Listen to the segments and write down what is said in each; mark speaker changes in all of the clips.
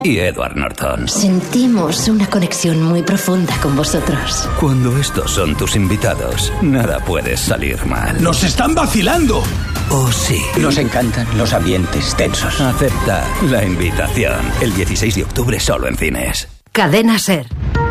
Speaker 1: y Edward Norton.
Speaker 2: Sentimos una conexión muy profunda con vosotros.
Speaker 1: Cuando estos son tus invitados, nada puede salir mal.
Speaker 3: ¡Nos están vacilando!
Speaker 1: ¿O sí?
Speaker 4: Nos encantan los ambientes tensos.
Speaker 1: Acepta la invitación. El 16 de octubre solo en cines.
Speaker 5: Cadena SER.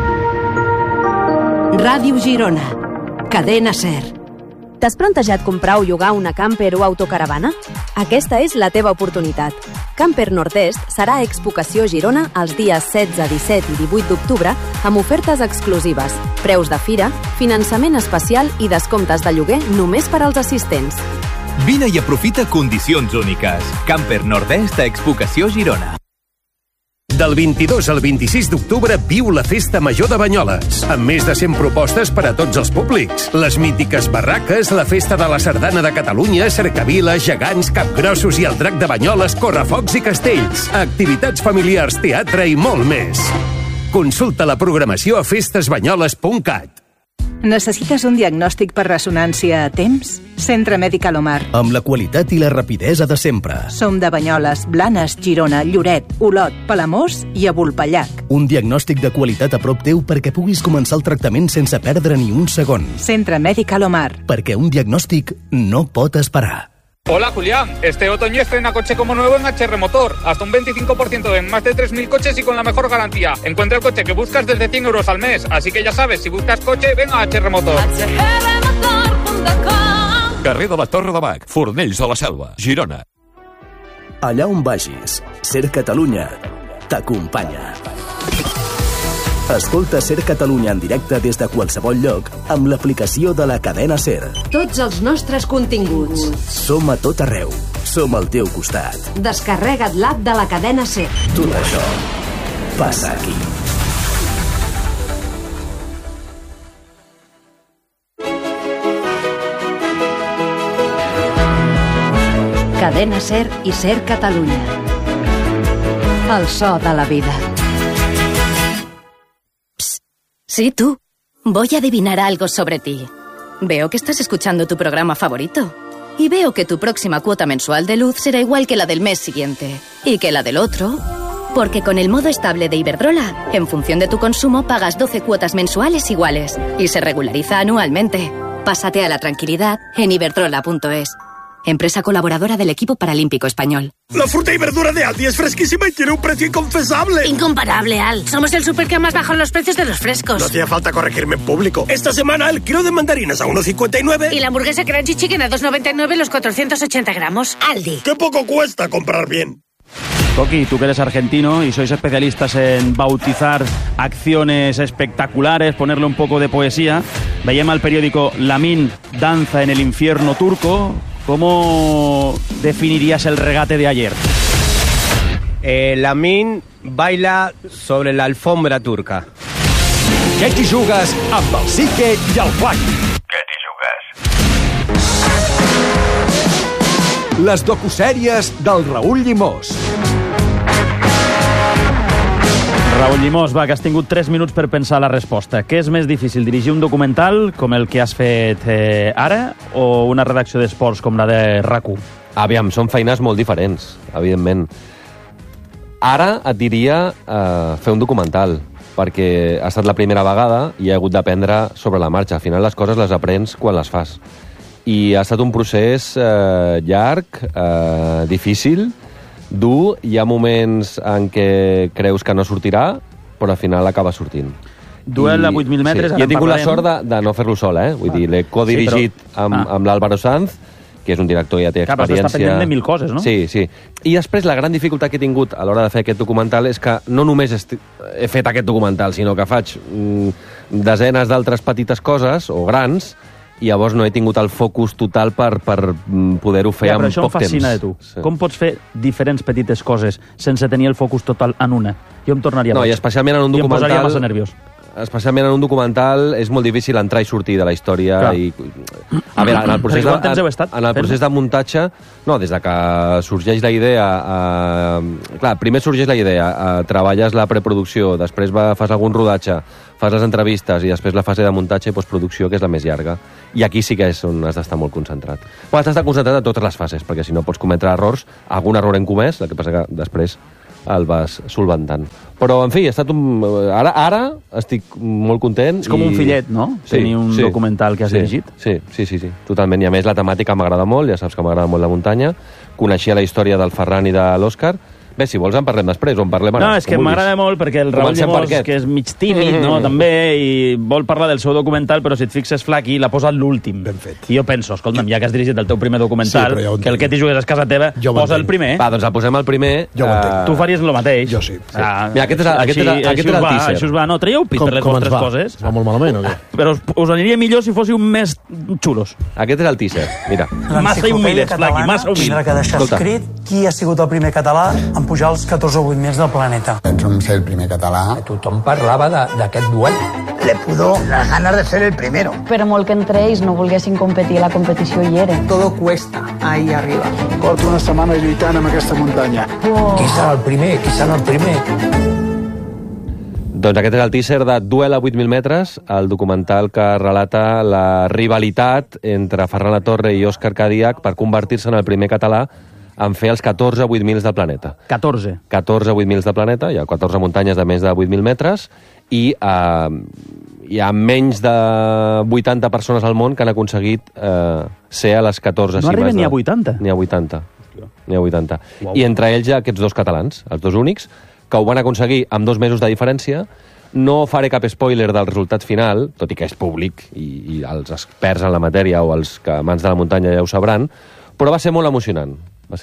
Speaker 5: Ràdio Girona. Cadena SER.
Speaker 6: T'has plantejat comprar o llogar una camper o autocaravana? Aquesta és la teva oportunitat. Camper Nord-est serà a Expocació Girona els dies 16, 17 i 18 d'octubre amb ofertes exclusives, preus de fira, finançament especial i descomptes de lloguer només per als assistents.
Speaker 7: Vine i aprofita condicions úniques. Camper Nord-est a Expocació Girona.
Speaker 8: Del 22 al 26 d'octubre viu la Festa Major de Banyoles, amb més de 100 propostes per a tots els públics. Les mítiques barraques, la Festa de la Sardana de Catalunya, cercavila, gegants, capgrossos i el drac de Banyoles, correfocs i castells, activitats familiars, teatre i molt més. Consulta la programació a festesbanyoles.cat.
Speaker 9: Necessites un diagnòstic per ressonància a temps? Centre Mèdic Alomar.
Speaker 10: Amb la qualitat i la rapidesa de sempre.
Speaker 9: Som de Banyoles, Blanes, Girona, Lloret, Olot, Palamós i a Vulpellac.
Speaker 10: Un diagnòstic de qualitat a prop teu perquè puguis començar el tractament sense perdre ni un segon.
Speaker 9: Centre Mèdic Alomar.
Speaker 10: Perquè un diagnòstic no pot esperar.
Speaker 11: Hola Julián, este otoño estrena coche como nuevo en HR Motor, hasta un 25% en más de 3.000 coches y con la mejor garantía. Encuentra el coche que buscas desde 100 euros al mes, así que ya sabes, si buscas coche, ven a HR Motor.
Speaker 12: Carrer de la Torre de Bac, Fornells de la Selva, Girona.
Speaker 10: Allà on vagis, SER Catalunya t'acompanya. Escolta SER Catalunya en directe des de qualsevol lloc amb l'aplicació de la cadena SER.
Speaker 5: Tots els nostres continguts.
Speaker 10: Som a tot arreu. Som al teu costat.
Speaker 5: Descarrega't l'app de la cadena SER.
Speaker 10: Tot això passa aquí.
Speaker 5: Cadena SER i SER Catalunya. El so de la vida.
Speaker 2: Sí, tú. Voy a adivinar algo sobre ti. Veo que estás escuchando tu programa favorito. Y veo que tu próxima cuota mensual de luz será igual que la del mes siguiente. Y que la del otro. Porque con el modo estable de Iberdrola, en función de tu consumo, pagas 12 cuotas mensuales iguales. Y se regulariza anualmente. Pásate a la tranquilidad en iberdrola.es. Empresa colaboradora del equipo paralímpico español.
Speaker 3: La fruta y verdura de Aldi es fresquísima y tiene un precio inconfesable.
Speaker 13: Incomparable, Al. Somos el súper que más bajan los precios de los frescos.
Speaker 3: No hacía falta corregirme en público. Esta semana el kilo de mandarinas a 1,59.
Speaker 13: Y la hamburguesa Crunchy Chicken a 2,99 los 480 gramos. Aldi.
Speaker 3: ¡Qué poco cuesta comprar bien!
Speaker 14: Coqui, tú que eres argentino y sois especialistas en bautizar acciones espectaculares, ponerle un poco de poesía, veiem al periódico Lamin danza en el infierno turco. ¿Cómo definirías el regate de ayer?
Speaker 15: Lamin baila sobre la alfombra turca.
Speaker 16: Què t'hi jugues amb el Sique i el Flac?
Speaker 17: Què t'hi jugues?
Speaker 16: Les docusèries del Raül Llimós.
Speaker 14: Raül Llimós, va, que has tingut 3 minuts per pensar la resposta. Què és més difícil, dirigir un documental com el que has fet ara o una redacció d'esports com la de RAC1?
Speaker 18: Aviam, són feines molt diferents, evidentment. Ara et diria fer un documental, perquè ha estat la primera vegada i he hagut d'aprendre sobre la marxa. Al final les coses les aprens quan les fas. I ha estat un procés llarg, difícil, dur. Hi ha moments en què creus que no sortirà, però al final acaba sortint.
Speaker 14: Duel a 8.000 metres,
Speaker 18: sí. I he tingut la sort de no fer-lo sol, Vull dir, l'he codirigit amb l'Álvaro Sanz, que és un director que ja té experiència...
Speaker 14: Està pendent de 1.000 coses, no?
Speaker 18: Sí, sí. I després la gran dificultat que he tingut a l'hora de fer aquest documental és que no només he fet aquest documental, sinó que faig desenes d'altres petites coses, o grans, i llavors no he tingut el focus total per poder-ho fer en poc temps.
Speaker 14: Però això em fascina de tu. Sí. Com pots fer diferents petites coses sense tenir el focus total en una? Jo em tornaria boig.
Speaker 18: No, i especialment en un documental...
Speaker 14: I em posaria massa nerviós.
Speaker 18: Especialment en un documental és molt difícil entrar i sortir de la història. I, a veure, en el procés, de muntatge, no, des de que sorgeix la idea... clar, primer sorgeix la idea, treballes la preproducció, després fas algun rodatge, fas les entrevistes i després la fase de muntatge i postproducció, que és la més llarga. I aquí sí que és on has d'estar molt concentrat. Però has d'estar concentrat a totes les fases, perquè si no pots cometre errors. Algun error hem comès, el que passa que després el vas solventant. Però, en fi, ha estat ara estic molt content.
Speaker 14: És com un fillet, no? Tenir un documental que has dirigit.
Speaker 18: Sí, totalment. I a més la temàtica m'agrada molt, ja saps que m'agrada molt la muntanya. Coneixia la història del Ferran i de l'Òscar. Bé, si vols en parlem després, o en parlem ara.
Speaker 14: No, és que m'agrada molt perquè el Raül Llimós, que és mig tímid, no?, també, i vol parlar del seu documental, però si et fixes, Flaqui, l'ha posat l'últim. Ben fet. I jo penso, escolta'm, ja que has dirigit el teu primer documental, que el que t'hi jugues a casa teva, posa el primer.
Speaker 18: Va, doncs el posem el primer.
Speaker 19: Jo ho entenc.
Speaker 14: Tu faries el mateix.
Speaker 19: Jo sí.
Speaker 18: Mira, aquest era el teaser.
Speaker 14: Això us va, no? Traieu pit per les vostres coses.
Speaker 19: Va molt malament, o què?
Speaker 14: Però us aniria millor si fóssiu més xulos.
Speaker 18: Aquest era el teaser, mira.
Speaker 14: Massa humils, Flaqui, massa humils.
Speaker 20: Tindrà que deixar escrit qui ha sigut el primer català en pujar els 14 o 8 mils del planeta.
Speaker 21: Penso en ser el primer català.
Speaker 22: Tothom parlava d'aquest duel.
Speaker 21: Le pudo las ganas de ser el primero.
Speaker 23: Per molt que entre ells no volguessin competir, la competició hi era.
Speaker 22: Todo cuesta ahí arriba.
Speaker 21: Porto una setmana lluitant amb aquesta muntanya.
Speaker 22: Qui serà el primer? Qui serà el primer?
Speaker 18: Doncs aquest és el teaser de Duel a 8.000 metres, el documental que relata la rivalitat entre Ferran Latorre i Òscar Cadiach per convertir-se en el primer català en fer els 14 8.000 del planeta.
Speaker 14: 14
Speaker 18: 8.000 del planeta, hi ha 14 muntanyes de més de 8.000 metres, i hi ha menys de 80 persones al món que han aconseguit ser a les 14 cimes.
Speaker 14: No arriben ni a 80?
Speaker 18: Ni a 80. Wow. I entre ells hi ha aquests dos catalans, els dos únics, que ho van aconseguir amb 2 mesos de diferència. No faré cap spoiler del resultat final, tot i que és públic, i els experts en la matèria o els amants de la muntanya ja ho sabran, però va ser molt emocionant.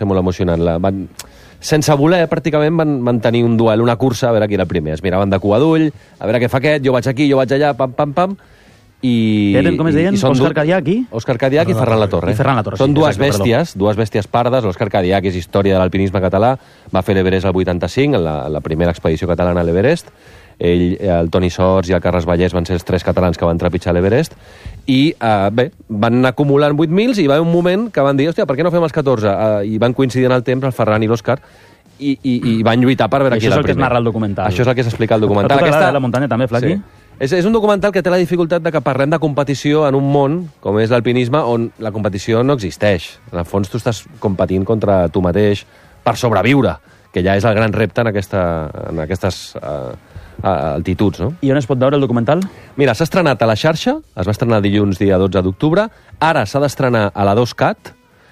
Speaker 18: Sense voler, pràcticament, van tenir un duel, una cursa, a veure qui era el primer. Es miraven de cua d'ull, a veure què fa aquest, jo vaig aquí, jo vaig allà, pam.
Speaker 14: Eren, com es deien? Òscar Cadiach i?
Speaker 18: Òscar Cadiach i Ferran Latorre. Són dues bèsties pardes. L'Òscar Cadiach és història de l'alpinisme català, va fer l'Everest al 85, en la primera expedició catalana a l'Everest. Ell, el Toni Sors i el Carles Vallès van ser els 3 catalans que van trepitjar l'Everest, i van acumulant 8.000 i va haver un moment que van dir, hòstia, per què no fem els 14? I van coincidir en el temps el Ferran i l'Òscar, i van lluitar per veure qui era el primer.
Speaker 14: Això és el que es narra al documental.
Speaker 18: Això és el que s'explica al documental.
Speaker 14: A tu t'agrada la muntanya també, Flaqui?
Speaker 18: Sí. És un documental que té la dificultat de que parlem de competició en un món, com és l'alpinisme, on la competició no existeix. En el fons tu estàs competint contra tu mateix per sobreviure, que ja és el gran repte en aquestes altituds, no?
Speaker 14: I on es pot veure el documental?
Speaker 18: Mira, s'ha estrenat a la xarxa, es va estrenar dilluns dia 12 d'octubre, ara s'ha d'estrenar a la 2CAT,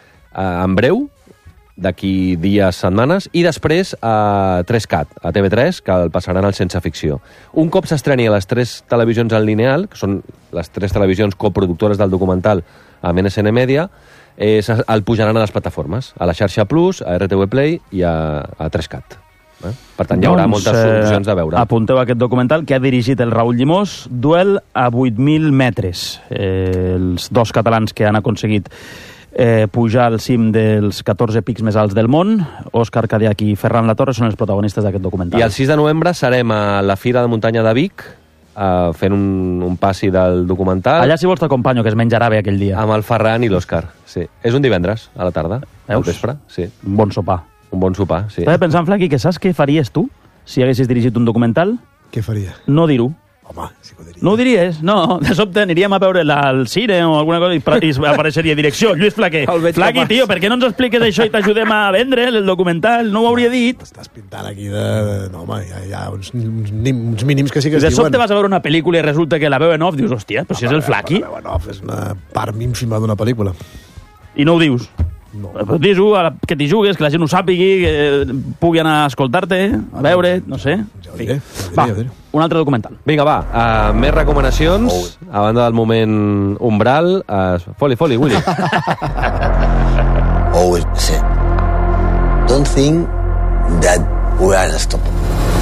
Speaker 18: en breu, d'aquí dies, setmanes, i després a 3CAT, a TV3, que el passaran al Sense Ficció. Un cop s'estreni a les 3 televisions en lineal, que són les 3 televisions coproductores del documental amb NSN Media, el pujaran a les plataformes, a la xarxa Plus, a RTV Play i a 3CAT. Per tant, hi haurà moltes opcions de veure.
Speaker 14: Apunteu aquest documental que ha dirigit el Raül Llimós, Duel a 8.000 metres. Els 2 catalans que han aconseguit pujar al cim dels 14 pics més alts del món, Òscar Cadiach i Ferran Latorre, són els protagonistes d'aquest documental.
Speaker 18: I el 6 de novembre serem a la Fira de Muntanya de Vic, fent un passi del documental.
Speaker 14: Allà si vols t'acompanyo, que es menjarà bé aquell dia.
Speaker 18: Amb el Ferran i l'Òscar, sí. És un divendres, a la tarda, al vespre. Sí.
Speaker 14: Un bon sopar.
Speaker 18: Un bon sopar, sí.
Speaker 14: Estava pensant, Flaqui, que saps què faries tu si haguessis dirigit un documental?
Speaker 19: Què faria?
Speaker 14: No dir-ho.
Speaker 19: Home, sí que ho diria.
Speaker 14: No ho diries? No, de sobte aniríem a veure al cine o alguna cosa i apareixeria direcció. Lluís Flaquer. Flaqui, tio, per què no ens expliques això i t'ajudem a vendre el documental? No ho hauria dit.
Speaker 19: Estàs pintant aquí de... No, home, hi ha uns mínims que sí que es
Speaker 14: diuen.
Speaker 19: De
Speaker 14: sobte vas a veure una pel·lícula i resulta que la veu en off dius, hòstia, però si és el Flaqui.
Speaker 19: La veu en off és una part ínfima d'una pel·lícula.
Speaker 14: I no ho dius? No. Però dis-ho, que t'hi jugues, que la gent ho sàpigui, que pugui anar a escoltar-te, a veure, no sé.
Speaker 19: Ja ho diré.
Speaker 14: Va, un altre documental.
Speaker 18: Vinga, va, més recomanacions. A banda del moment umbral. Foli, Willy.
Speaker 21: Always say, don't think that we are unstoppable.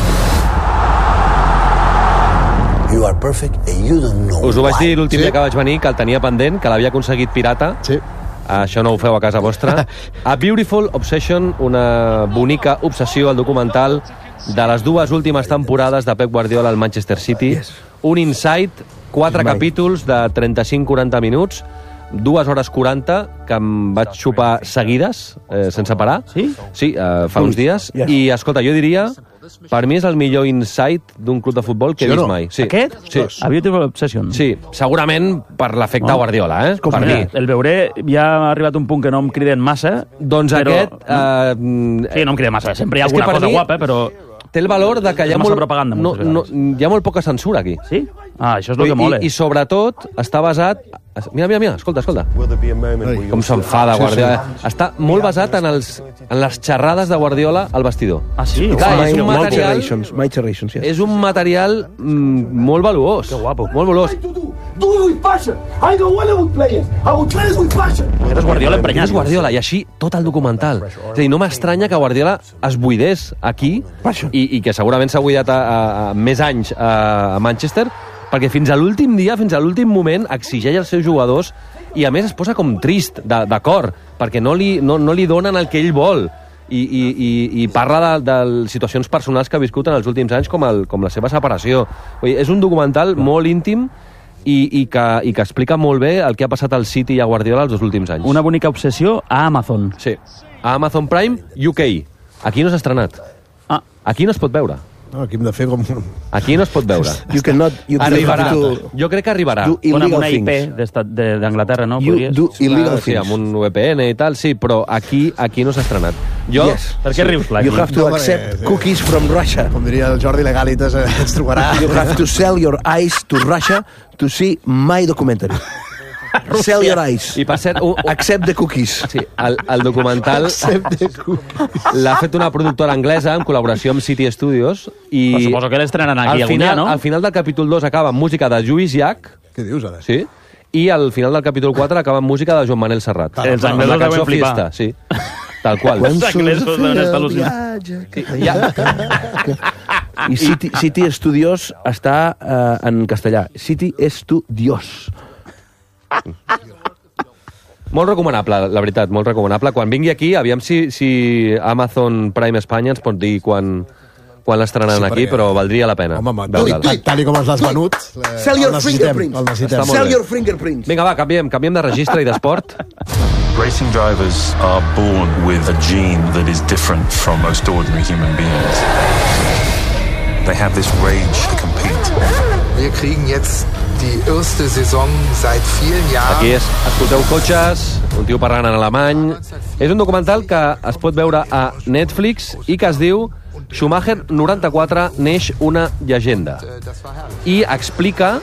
Speaker 21: You are perfect and you don't know.
Speaker 18: Us ho vaig dir l'últim dia que vaig venir, que el tenia pendent, que l'havia aconseguit pirata.
Speaker 19: Sí.
Speaker 18: Això no ho feu a casa vostra. A Beautiful Obsession, una bonica obsessió, el documental de les 2 últimes temporades de Pep Guardiola al Manchester City. Un insight, 4 capítols de 35-40 minuts, 2 hores 40, que em vaig xupar seguides, sense parar.
Speaker 14: Sí?
Speaker 18: Sí, fa uns dies. I, escolta, jo diria per mi és el millor insight d'un club de futbol que he vist mai. Sí.
Speaker 14: Aquest?
Speaker 18: Sí.
Speaker 14: A Beautiful Obsession.
Speaker 18: Sí, segurament per l'efecte Guardiola, per mi.
Speaker 14: El veuré, ja ha arribat un punt que no em criden massa.
Speaker 18: Doncs
Speaker 14: però...
Speaker 18: aquest...
Speaker 14: Sí, no em criden massa. Sempre hi ha alguna cosa guapa, però...
Speaker 18: Té el valor de que hi ha
Speaker 14: propaganda,
Speaker 18: hi ha molt poca censura aquí.
Speaker 14: Sí? Ah, això és el que mola.
Speaker 18: I sobretot està basat... Mira, escolta. Com s'enfada Guardiola. Està molt basat en les xerrades de Guardiola al vestidor.
Speaker 14: Ah, sí?
Speaker 18: Clar,
Speaker 1: My Generations,
Speaker 18: és un material molt valuós.
Speaker 14: Que guapo.
Speaker 18: Molt valuós.
Speaker 14: Eres Guardiola emprenyat.
Speaker 18: És Guardiola, i així tot el documental. És a dir, no m'estranya que Guardiola es buidés aquí i que segurament s'ha buidat més anys a Manchester, perquè fins a l'últim dia, fins a l'últim moment, exigeix als seus jugadors i a més es posa com trist, de cor, perquè no li donen el que ell vol. I parla de situacions personals que ha viscut en els últims anys, com la seva separació. És un documental molt íntim i que explica molt bé el que ha passat al City i a Guardiola els dos últims anys.
Speaker 14: Una bonica obsessió a Amazon.
Speaker 18: Sí, a Amazon Prime UK. Aquí no s'ha estrenat. Aquí no es pot veure.
Speaker 19: No, aquí hem de fer com...
Speaker 18: Aquí no es pot veure. Arribarà. Jo crec que arribarà.
Speaker 14: Amb una IP d'Anglaterra, no?
Speaker 18: Sí, amb un VPN i tal, sí, però aquí no s'ha estrenat.
Speaker 14: Per què rius, Claqui?
Speaker 1: You have to accept cookies from Russia.
Speaker 19: Com diria el Jordi Legalitas, ens trobarà.
Speaker 1: You have to sell your eyes to Russia to see my documentary. Sell your eyes.
Speaker 18: I per cert,
Speaker 1: accept the cookies.
Speaker 18: Sí, el documental l'ha fet una productora anglesa en col·laboració amb City Studios i
Speaker 14: suposo que l'estrenen aquí algun dia, no?
Speaker 18: Al final del capítol 2 acaba amb música de Lluís Llach.
Speaker 19: Què dius, ara?
Speaker 18: Sí. I al final del capítol 4 acaba amb música de Joan Manel Serrat.
Speaker 14: Els anglesos deuen flipar.
Speaker 18: Sí. Tal qual.
Speaker 14: Els anglesos deuen estar al·lucinant.
Speaker 1: I City Studios està en castellà. City Studios.
Speaker 18: Molt recomanable, la veritat, molt recomanable. Quan vingui aquí, aviam si Amazon Prime Espanya ens pot dir quan l'estrenaran aquí, però valdria la pena.
Speaker 19: Home, tal com els l'has venut...
Speaker 1: Sell your fingerprints. Sell your fingerprints.
Speaker 18: Vinga, va, canviem de registre i d'esport.
Speaker 4: Racing drivers are born with a gene that is different from most ordinary human beings. They have this rage to compete.
Speaker 6: Wir kriegen jetzt die erste Saison seit vielen Jahren.
Speaker 18: Aquí escolteu cotxes, un tio parlant en alemany. És un documental que es pot veure a Netflix i que es diu Schumacher 94 neix una llegenda. I explica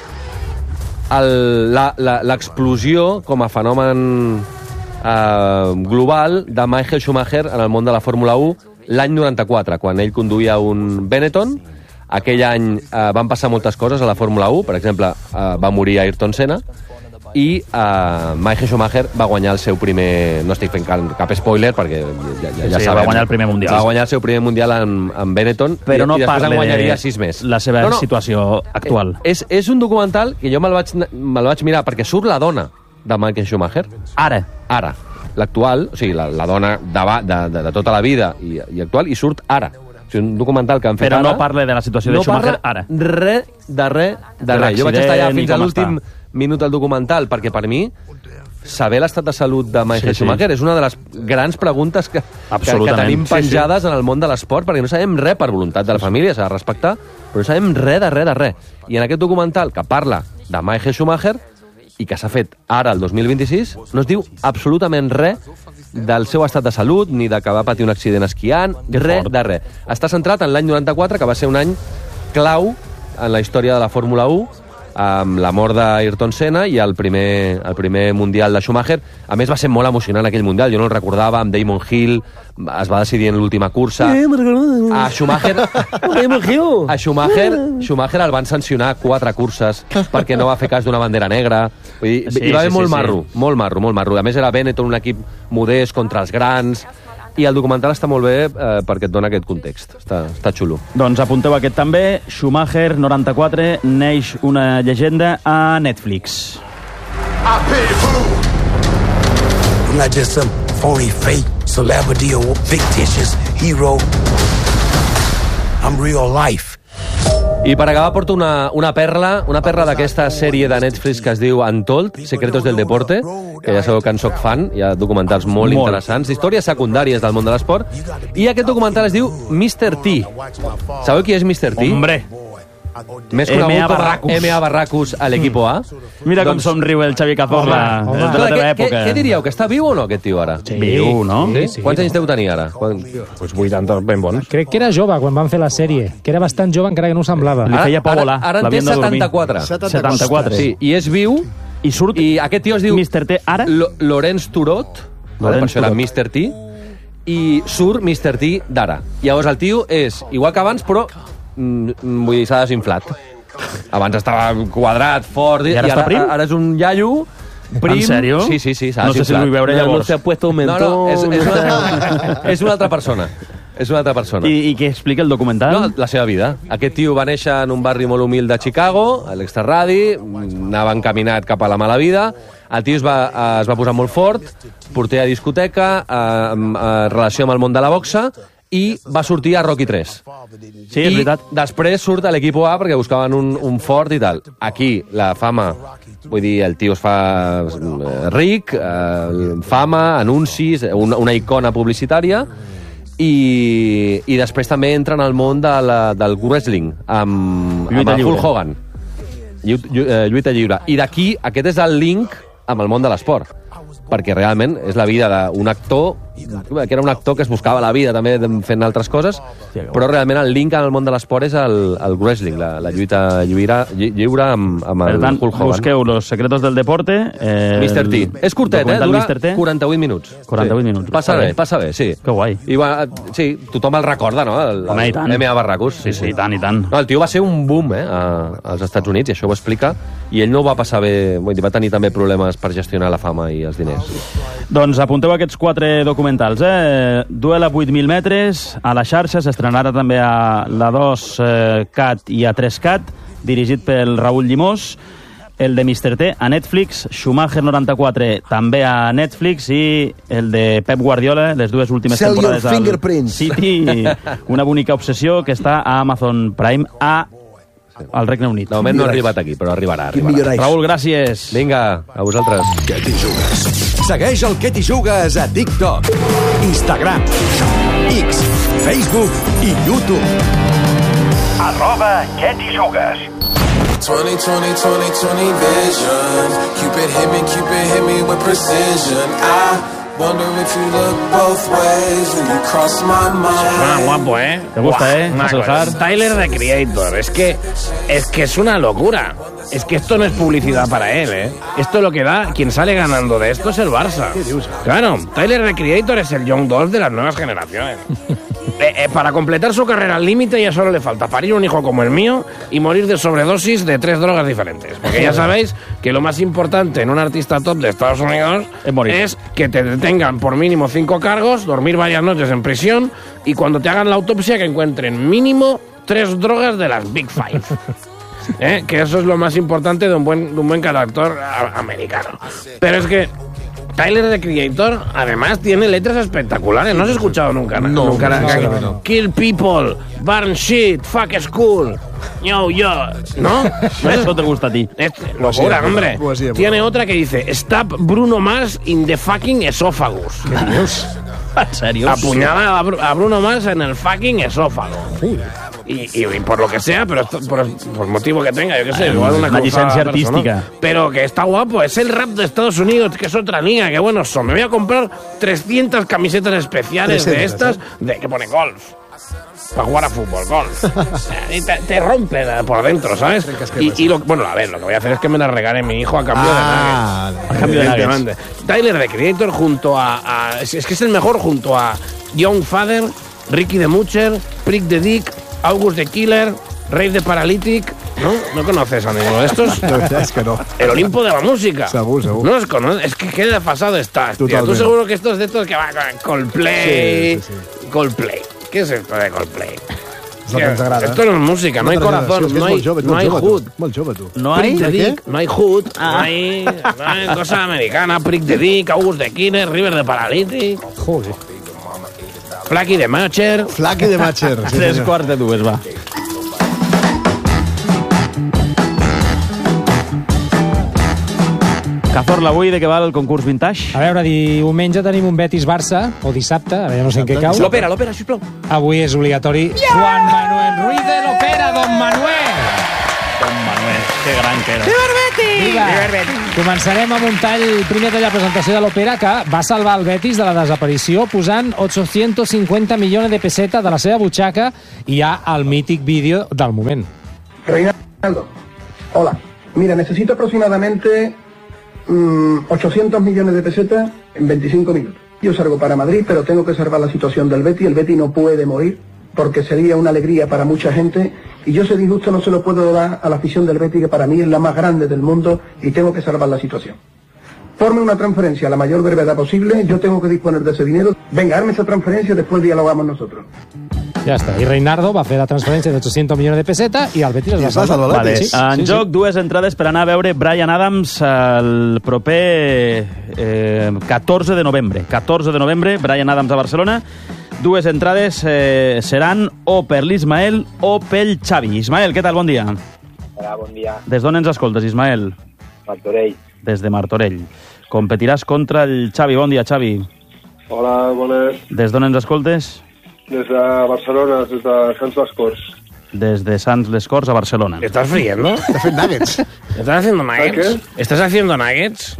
Speaker 18: l'explosió com a fenomen global de Michael Schumacher en el món de la Fórmula 1 l'any 94, quan ell conduïa un Benetton. Aquell any van passar moltes coses a la Fórmula 1, per exemple, va morir Ayrton Senna, i Michael Schumacher va guanyar el seu primer... No estic fent cap spoiler, perquè ja sabem...
Speaker 14: Va guanyar el primer mundial.
Speaker 18: Va guanyar el seu primer mundial amb Benetton,
Speaker 14: però no
Speaker 18: i després en guanyaria 6 més.
Speaker 14: La seva situació actual.
Speaker 18: És un documental que jo me'l vaig mirar, perquè surt la dona de Michael Schumacher.
Speaker 14: Ara.
Speaker 18: L'actual, o sigui, la dona de tota la vida i actual, i surt ara. És un documental que han fet
Speaker 14: però
Speaker 18: ara.
Speaker 14: No parla de la situació de Schumacher ara.
Speaker 18: No parla de res. Jo vaig estar allà fins a l'últim minut del documental, perquè per mi saber l'estat de salut de Michael Schumacher és una de les grans preguntes que tenim penjades en el món de l'esport, perquè no sabem res per voluntat de la família, s'ha de respectar, però no sabem res. I en aquest documental que parla de Michael Schumacher i que s'ha fet ara, el 2026, no es diu absolutament res del seu estat de salut, ni de que va patir un accident esquiant, res. Està centrat en l'any 94, que va ser un any clau en la història de la Fórmula 1, amb la mort d'Ayrton Senna i el primer Mundial de Schumacher. A més, va ser molt emocionant aquell Mundial, jo no el recordava, amb Damon Hill, es va decidir en l'última cursa. A Schumacher el van sancionar 4 curses perquè no va fer cas d'una bandera negra. Hi va haver molt marro. A més, era Benetton, un equip modest contra els grans. I el documental està molt bé perquè et dona aquest context. Està xulo.
Speaker 14: Doncs apunteu aquest també. Schumacher 94 neix una llegenda a Netflix.
Speaker 22: I'm not just some phony fake celebrity or fictitious hero. I'm real life.
Speaker 18: I per acabar porto una perla d'aquesta sèrie de Netflix que es diu Untold, Secretos del Deporte, que ja sabeu que en soc fan, hi ha documentals molt interessants, històries secundàries del món de l'esport, i aquest documental es diu Mr. T. Sabeu qui és Mr. T?
Speaker 14: Hombre!
Speaker 18: Més conegut com a M.A. Barracus a l'Equipo A.
Speaker 14: Mira com somriu el Xavi Cazorla de la teva època.
Speaker 18: Què diríeu, que està viu o no, aquest tio, ara?
Speaker 14: Viu, no?
Speaker 18: Sí? Quants anys deu tenir ara?
Speaker 7: Pues 80 ben bons. Crec que era jove quan van fer la sèrie, que era bastant jove encara que no ho semblava.
Speaker 14: Li feia por volar.
Speaker 18: Ara en té 74.
Speaker 14: 74.
Speaker 18: Sí, i és viu.
Speaker 14: I surt...
Speaker 18: I aquest tio es diu...
Speaker 14: Mr. T, ara?
Speaker 18: Lorenz Turot. Per això era Mr. T. I surt Mr. T d'ara. Llavors el tio és igual que abans, però vull dir, s'ha desinflat. Abans estava quadrat, fort,
Speaker 14: i ara
Speaker 18: és un iaio prim.
Speaker 14: ¿En sèrio?
Speaker 18: Sí, s'ha
Speaker 14: no sé si el vull veure llavors.
Speaker 18: No s'ha puesto un mentó. És una altra persona. És una altra persona.
Speaker 14: I què explica el documental?
Speaker 18: No, la seva vida. Aquest tio va néixer en un barri molt humil de Chicago, a l'extraradi, anava encaminat cap a la mala vida. El tio es va posar molt fort, porter a discoteca, relació amb el món de la boxa, i va sortir a Rocky 3.
Speaker 14: Sí, és veritat.
Speaker 18: I després surt a l'Equipo A perquè buscaven un fort i tal. Aquí, la fama, vull dir, el tio es fa ric, fama, anuncis, una icona publicitària, i després també entra en el món del wrestling, amb el Hulk Hogan. Lluita lliure. I d'aquí, aquest és el link amb el món de l'esport, perquè realment és la vida d'un actor, que era un actor que es buscava la vida també fent altres coses, però realment el link en el món de l'esport és el wrestling, la lluita lliure amb el Hulk Hogan.
Speaker 14: Busqueu Los Secretos del Deporte.
Speaker 18: Mr. T. És curtet, dura 48 minuts.
Speaker 14: 48 minuts.
Speaker 18: Passa bé, sí.
Speaker 14: Que guai.
Speaker 18: I sí, tothom el recorda, no?
Speaker 14: Home, i tant.
Speaker 18: M.A. Barracus.
Speaker 14: Sí, i tant, i tant.
Speaker 18: No, el tio va ser un boom, als Estats Units, i això ho explica, i ell no ho va passar bé, vull dir, va tenir també problemes per gestionar la fama i els diners.
Speaker 14: Doncs apunteu aquests 4 documentals, Duel a 8.000 metres, a la xarxa, s'estrenarà també a la 2CAT i a 3CAT, dirigit pel Raül Llimós, el de Mr. T a Netflix, Schumacher 94 també a Netflix, i el de Pep Guardiola, les dues últimes temporades al City, una bonica obsessió, que està a Amazon Prime al Regne Unit.
Speaker 18: De moment no ha arribat aquí, però arribarà.
Speaker 14: Raül, gràcies.
Speaker 18: Vinga, a vosaltres.
Speaker 16: Què t'hi jugues? Segueix el Què t'hi jugues a TikTok, Instagram, X, Facebook i YouTube.
Speaker 17: @Què t'hi jugues?
Speaker 8: 20 vision. Cupid hit me with precision. Wonder if you look both ways when you cross my mind.
Speaker 7: Guapo,
Speaker 14: ¿Te gusta, Hasselhard?
Speaker 7: Tyler, the Creator. Es que es una locura. Es que esto no es publicidad para él, Esto lo que da, quien sale ganando de esto es el Barça. Claro, Tyler, the Creator es el Young Dolph de las nuevas generaciones. Para completar su carrera al límite ya solo le falta parir un hijo como el mío y morir de sobredosis de 3 drogas diferentes. Porque ya sabéis que lo más importante en un artista top de Estados Unidos es que te detengan por mínimo 5 cargos, dormir varias noches en prisión y cuando te hagan la autopsia que encuentren mínimo 3 drogas de las Big Five. Que eso es lo más importante de un buen cantautor americano. Pero es que Tyler, the Creator, además tiene letras espectaculares. ¿No has escuchado nunca? Nunca. Kill people, burn shit, fuck school, yo. ¿No?
Speaker 14: Eso te gusta a ti.
Speaker 7: Locura, hombre. Tiene otra que dice Stab Bruno Mars in the fucking esófagus.
Speaker 14: ¿En serio?
Speaker 7: Apuñala a Bruno Mars en el fucking esófago. Y por lo que sea, pero por motivo que tenga, yo qué sé, igual una
Speaker 14: licencia artística.
Speaker 7: ¿no? Pero que está guapo, es el rap de Estados Unidos, que es otra liga, que bueno son. Me voy a comprar 300 camisetas especiales de estas, que pone golf. Para jugar a fútbol, golf. Y te rompe por dentro, ¿sabes? Bueno, a ver, lo que voy a hacer es que me la regale mi hijo a cambio de nuggets. Tyler, the Creator, junto a es que es el mejor, junto a Young Father, Ricky the Butcher, Prick the Dick, August the Killer, Rave the Paralytic. ¿No conoces a ninguno de estos?
Speaker 19: Es que no.
Speaker 7: El Olimpo de la música.
Speaker 19: Segur.
Speaker 7: No los conoces. Es que qué desfasado estás, tío. Tú seguro que estos de estos que van con Coldplay. Sí. Coldplay. ¿Qué es esto de Coldplay? Esto no es música, no hay corazón, no hay hood.
Speaker 14: No hay
Speaker 7: no hay hood, no hay cosa americana. Prick the Dick, August the Killer, River the Paralytic.
Speaker 19: Joder.
Speaker 7: Flaky the Matcher.
Speaker 19: Flaky the Matcher.
Speaker 14: 3:15, va. Cazorla, avui de què val el concurs Vintage?
Speaker 9: A veure, diumenge tenim un Betis-Barça, o dissabte, a veure, no sé en què cau.
Speaker 7: L'òpera, sisplau.
Speaker 9: Avui és obligatori Juan Manuel Ruiz de l'Opera, Don Manuel.
Speaker 14: Don Manuel, que gran que era.
Speaker 9: Viva el Betis! Viva! Començarem amb un tall, primer tall de presentació de l'Opera, que va salvar el Betis de la desaparició posant 850 milions de pesetas de la seva butxaca i hi ha el mític vídeo del moment.
Speaker 11: Reinaldo, hola. Mira, necesito aproximadamente 800 millones de pesetas en 25 minutos. Yo salgo para Madrid, pero tengo que salvar la situación del Betis. El Betis no puede morir, porque sería una alegría para mucha gente. Y yo ese disgusto no se lo puedo dar a la afición del Betis, que para mí es la más grande del mundo, y tengo que salvar la situación. Forme una transferencia a la mayor brevedad posible. Yo tengo que disponer de ese dinero. Venga, arme esa transferencia y después dialogamos nosotros.
Speaker 9: Ja està. I Reinardo va fer la transferència de 800 milions de pesetas i el Betis es va salvar.
Speaker 14: Vale. Sí, en joc, dues entrades per anar a veure Bryan Adams el proper 14 de novembre. 14 de novembre, Bryan Adams a Barcelona. Dues entrades seran o per l'Ismael o pel Xavi. Ismael, què tal? Bon dia.
Speaker 12: Hola, bon dia.
Speaker 14: Des d'on ens escoltes, Ismael?
Speaker 12: Martorell.
Speaker 14: Des de Martorell. Competiràs contra el Xavi. Bon dia, Xavi.
Speaker 24: Hola, bones.
Speaker 14: Des d'on ens escoltes?
Speaker 24: Des de Barcelona, des de Sants les Corts.
Speaker 14: Des de Sants les Corts a Barcelona.
Speaker 7: ¿Estás friendo?
Speaker 19: Estás haciendo nuggets.
Speaker 7: ¿Estás haciendo nuggets? ¿Estás haciendo nuggets?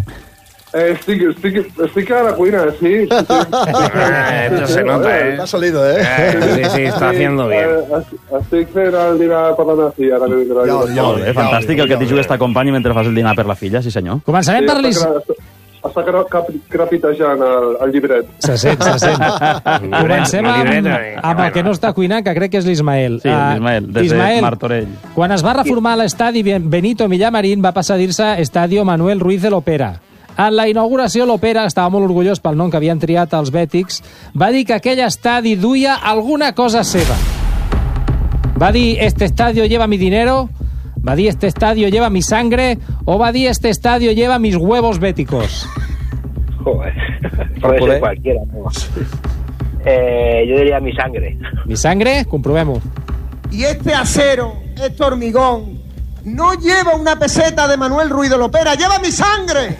Speaker 24: Estic a la cuina, sí.
Speaker 7: Esto se nota, ¿eh?
Speaker 19: Ha salido,
Speaker 7: Sí, está haciendo bien.
Speaker 24: Estic fent el dinar per la meva filla, ara que vindrà.
Speaker 14: Molt bé, fantàstic, el que t'hi jugues t'acompanyi mentre fas el dinar per la filla, sí senyor.
Speaker 9: Començarem per
Speaker 24: Està crepitejant el llibret.
Speaker 9: Se sent. Comencem amb el que no està cuinant, que crec que és l'Ismael.
Speaker 14: Sí, l'Ismael, des de Martorell.
Speaker 9: Quan es va reformar l'estadi Benito Villamarín, va passar a dir-se Estadio Manuel Ruiz de l'Opera. En la inauguració, l'Opera estava molt orgullós pel nom que havien triat els bètics. Va dir que aquell estadi duia alguna cosa seva. Va dir, este estadio lleva mi dinero... ¿Va dir este estadio lleva mi sangre o va dir este estadio lleva mis huevos béticos?
Speaker 12: Joder, puede ser cualquiera, ¿no? Yo diría mi sangre.
Speaker 9: ¿Mi sangre? Comprobemos.
Speaker 25: Y este acero, este hormigón, no lleva una peseta de Manuel Ruiz de l'Opera, lleva mi sangre.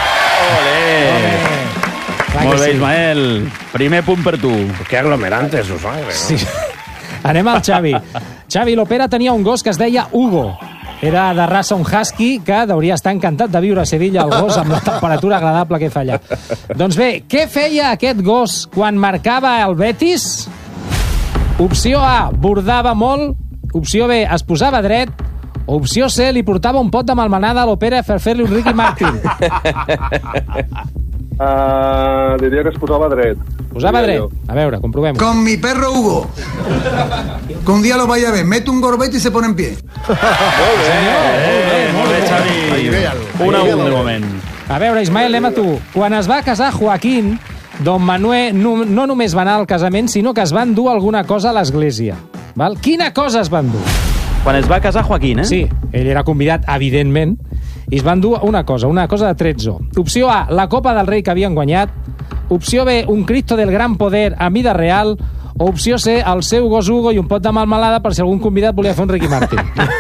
Speaker 14: Olé! Molt bé, Ismael. Primer punt per tu.
Speaker 7: Que aglomerante su sangre, ¿no?
Speaker 9: Sí. Anem al Xavi. Xavi, l'Opera tenia un gos que es deia Hugo. Era de raça un husky que hauria estar encantat de viure a Sevilla, el gos, amb la temperatura agradable que fa allà. Doncs bé, què feia aquest gos quan marcava el Betis? Opció A, bordava molt. Opció B, es posava dret. O opció C, li portava un pot de melmenada a l'Opera per fer-li un Ricky Martin.
Speaker 24: Diria que es posava dret.
Speaker 9: Posava dret? A veure, comprovem.
Speaker 22: Con mi perro Hugo. Que un día lo vaya a ver. Mete un gorbete y se pone en pie.
Speaker 14: Molt bé, Xavi. 1-1 de moment.
Speaker 9: A veure, Ismael, anem a tu. Quan es va casar Joaquín, Don Manuel no només va anar al casament, sinó que es van dur alguna cosa a l'església. Val? Quina cosa es van dur?
Speaker 14: Quan es va casar Joaquín, eh?
Speaker 9: Sí, ell era convidat, evidentment, i es van dur una cosa de trezzo. Opció A, la Copa del Rei que havien guanyat. Opció B, un Cristo del Gran Poder a mida real. O opció C, el seu gos Hugo i un pot de melmelada per si algun convidat volia fer un Ricky Martin.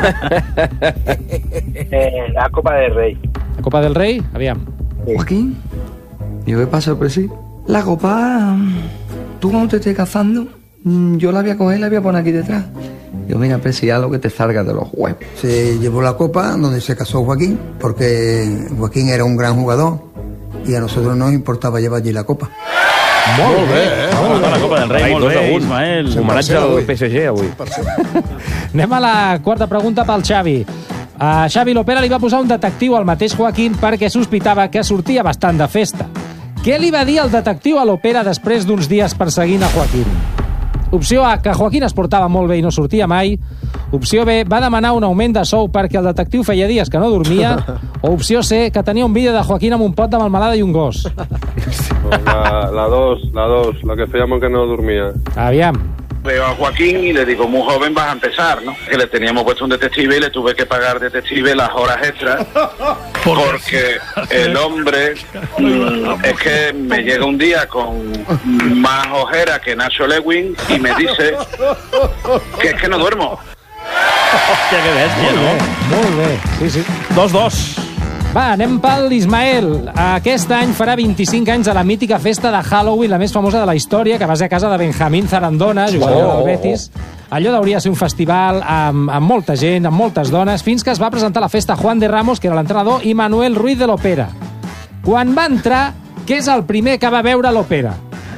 Speaker 12: La Copa del Rey.
Speaker 9: La Copa del Rey? Aviam.
Speaker 26: Joaquín, digo, ¿qué pasa, presi? La copa, tú cuando te estés casando, yo la voy a coger y la voy a poner aquí detrás. Digo, mira, presi, haz lo que te salga de los huevos.
Speaker 22: Se llevó la copa donde se casó Joaquín, porque Joaquín era un gran jugador y a nosotros nos importaba llevar allí la copa.
Speaker 14: Molt bé, la Copa del Rei, molt bé, Ismael.
Speaker 7: Homenatge al PSG avui.
Speaker 9: Anem a la quarta pregunta pel Xavi. A Xavi l'Opera li va posar un detectiu al mateix Joaquín perquè sospitava que sortia bastant de festa. Què li va dir el detectiu a l'Opera després d'uns dies perseguint a Joaquín? Opció A, que Joaquín es portava molt bé i no sortia mai. Opció B, va demanar un augment de sou perquè el detectiu feia dies que no dormia. O opció C, que tenia un vídeo de Joaquín amb un pot de melmelada i un gos.
Speaker 24: La dos, la que feia molt que no dormia.
Speaker 9: Aviam.
Speaker 27: Veo a Joaquín y le digo, muy joven vas a empezar, ¿no? Que le teníamos puesto un detective y le tuve que pagar detective las horas extras porque el hombre es que me llega un día con más ojera que Nacho Lewin y me dice que es que no duermo.
Speaker 14: Hòstia, que bèstia, no?
Speaker 9: Molt bé, sí, sí.
Speaker 14: 2-2.
Speaker 9: Va, anem pel Ismael. Aquest any farà 25 anys a la mítica festa de Halloween, la més famosa de la història, que va ser a casa de Benjamín Zarandona, jugador del Betis. Allò hauria de ser un festival amb molta gent, amb moltes dones, fins que es va presentar a la festa Juan de Ramos, que era l'entrenador, i Manuel Ruiz de l'Opera. Quan va entrar, què és el primer que va veure l'Opera?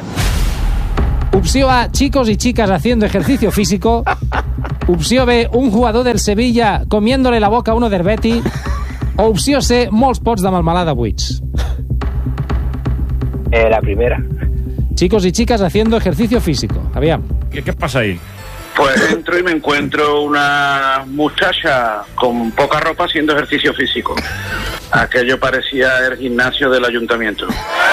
Speaker 9: Opció A, chicos y chicas haciendo ejercicio físico. Opció B, un jugador del Sevilla comiéndole la boca a uno del Betis. O opció C, molts pots de melmelada buits.
Speaker 12: La primera.
Speaker 9: Chicos y chicas haciendo ejercicio físico. Aviam.
Speaker 7: ¿Qué pasa ahí?
Speaker 27: Pues entro y me encuentro una muchacha con poca ropa haciendo ejercicio físico. Aquello parecía el gimnasio del ayuntamiento.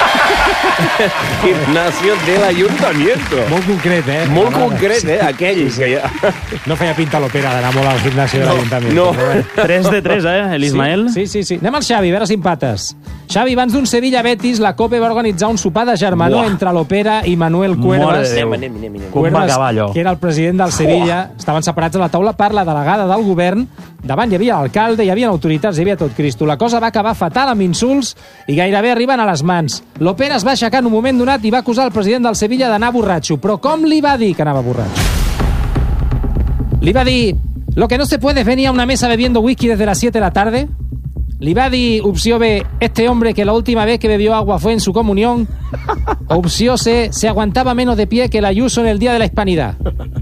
Speaker 7: Gimnasio del ayuntamiento.
Speaker 9: Molt concret, eh?
Speaker 7: Molt concret, aquell.
Speaker 9: Sí. Que ja... No feia pinta l'Opera d'anar molt al gimnasio de l'Ajuntament.
Speaker 14: No. 3 de 3, l'Ismael?
Speaker 9: Sí. Anem al Xavi, a veure si empates. Xavi, abans d'un Sevilla-Betis, la COPE va organitzar un sopar de germanor entre l'Opera i Manuel Cuervas.
Speaker 14: Cuervas,
Speaker 9: que era el president del Sevilla. Estaven separats a la taula per la delegada del govern. Davant hi havia l'alcalde, hi havia autoritats, hi havia tot Cristo. La cosa va acabar fatal amb insults i gairebé arriben a les mans. L'Opera es va aixecar en un moment donat i va acusar el president del Sevilla d'anar borratxo. Però com li va dir que anava borratxo? Li va dir: lo que no se puede es venir a una mesa bebiendo whisky desde las 7 de la tarde. Li va dir, opció B, este hombre que la última vez que bebió agua fue en su comunión. Opció C, se aguantaba menos de pie que el Ayuso en el día de la Hispanidad.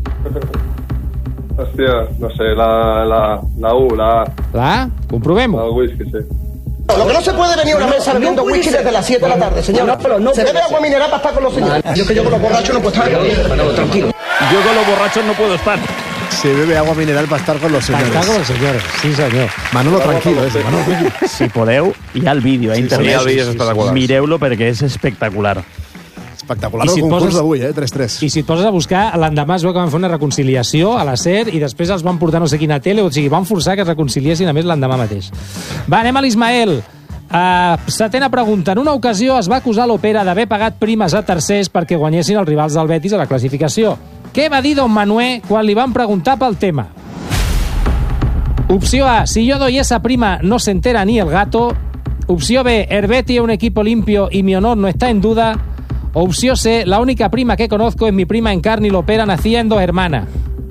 Speaker 24: Hòstia, no sé, la U, la A.
Speaker 9: ¿La A? Comprobemos.
Speaker 24: El whisky, sí.
Speaker 25: Lo que no se puede venir a una mesa bebiendo whisky desde las 7 de la tarde, señor. Se bebe agua mineral para estar con los señores. Yo con los borrachos no puedo estar. Manolo, tranquilo.
Speaker 14: Yo con los borrachos no puedo estar.
Speaker 19: Se bebe agua mineral para estar con los señores.
Speaker 9: Para estar con los señores, sí senyor.
Speaker 19: Manolo, tranquilo, Manolo, tranquilo.
Speaker 14: Si podeu, hi ha el vídeo a internet.
Speaker 7: Sí,
Speaker 14: mireu-lo perquè és espectacular.
Speaker 19: Espectacular el concurs d'avui, 3-3.
Speaker 9: I si et poses a buscar, l'endemà es veu que van fer una reconciliació a la SER i després els van portar no sé quina tele, o sigui, van forçar que es reconciliessin a més l'endemà mateix. Va, anem a l'Ismael. Setena pregunta. En una ocasió es va acusar l'Opera d'haver pagat primes a tercers perquè guanyessin els rivals del Betis a la classificació. Què va dir don Manuel quan li van preguntar pel tema? Opció A, si yo doy esa prima no se entera ni el gato. Opció B, el Betis es un equipo limpio y mi honor no está en duda. Opció C, la única prima que conozco es mi prima en carne y l'Opera naciendo hermana.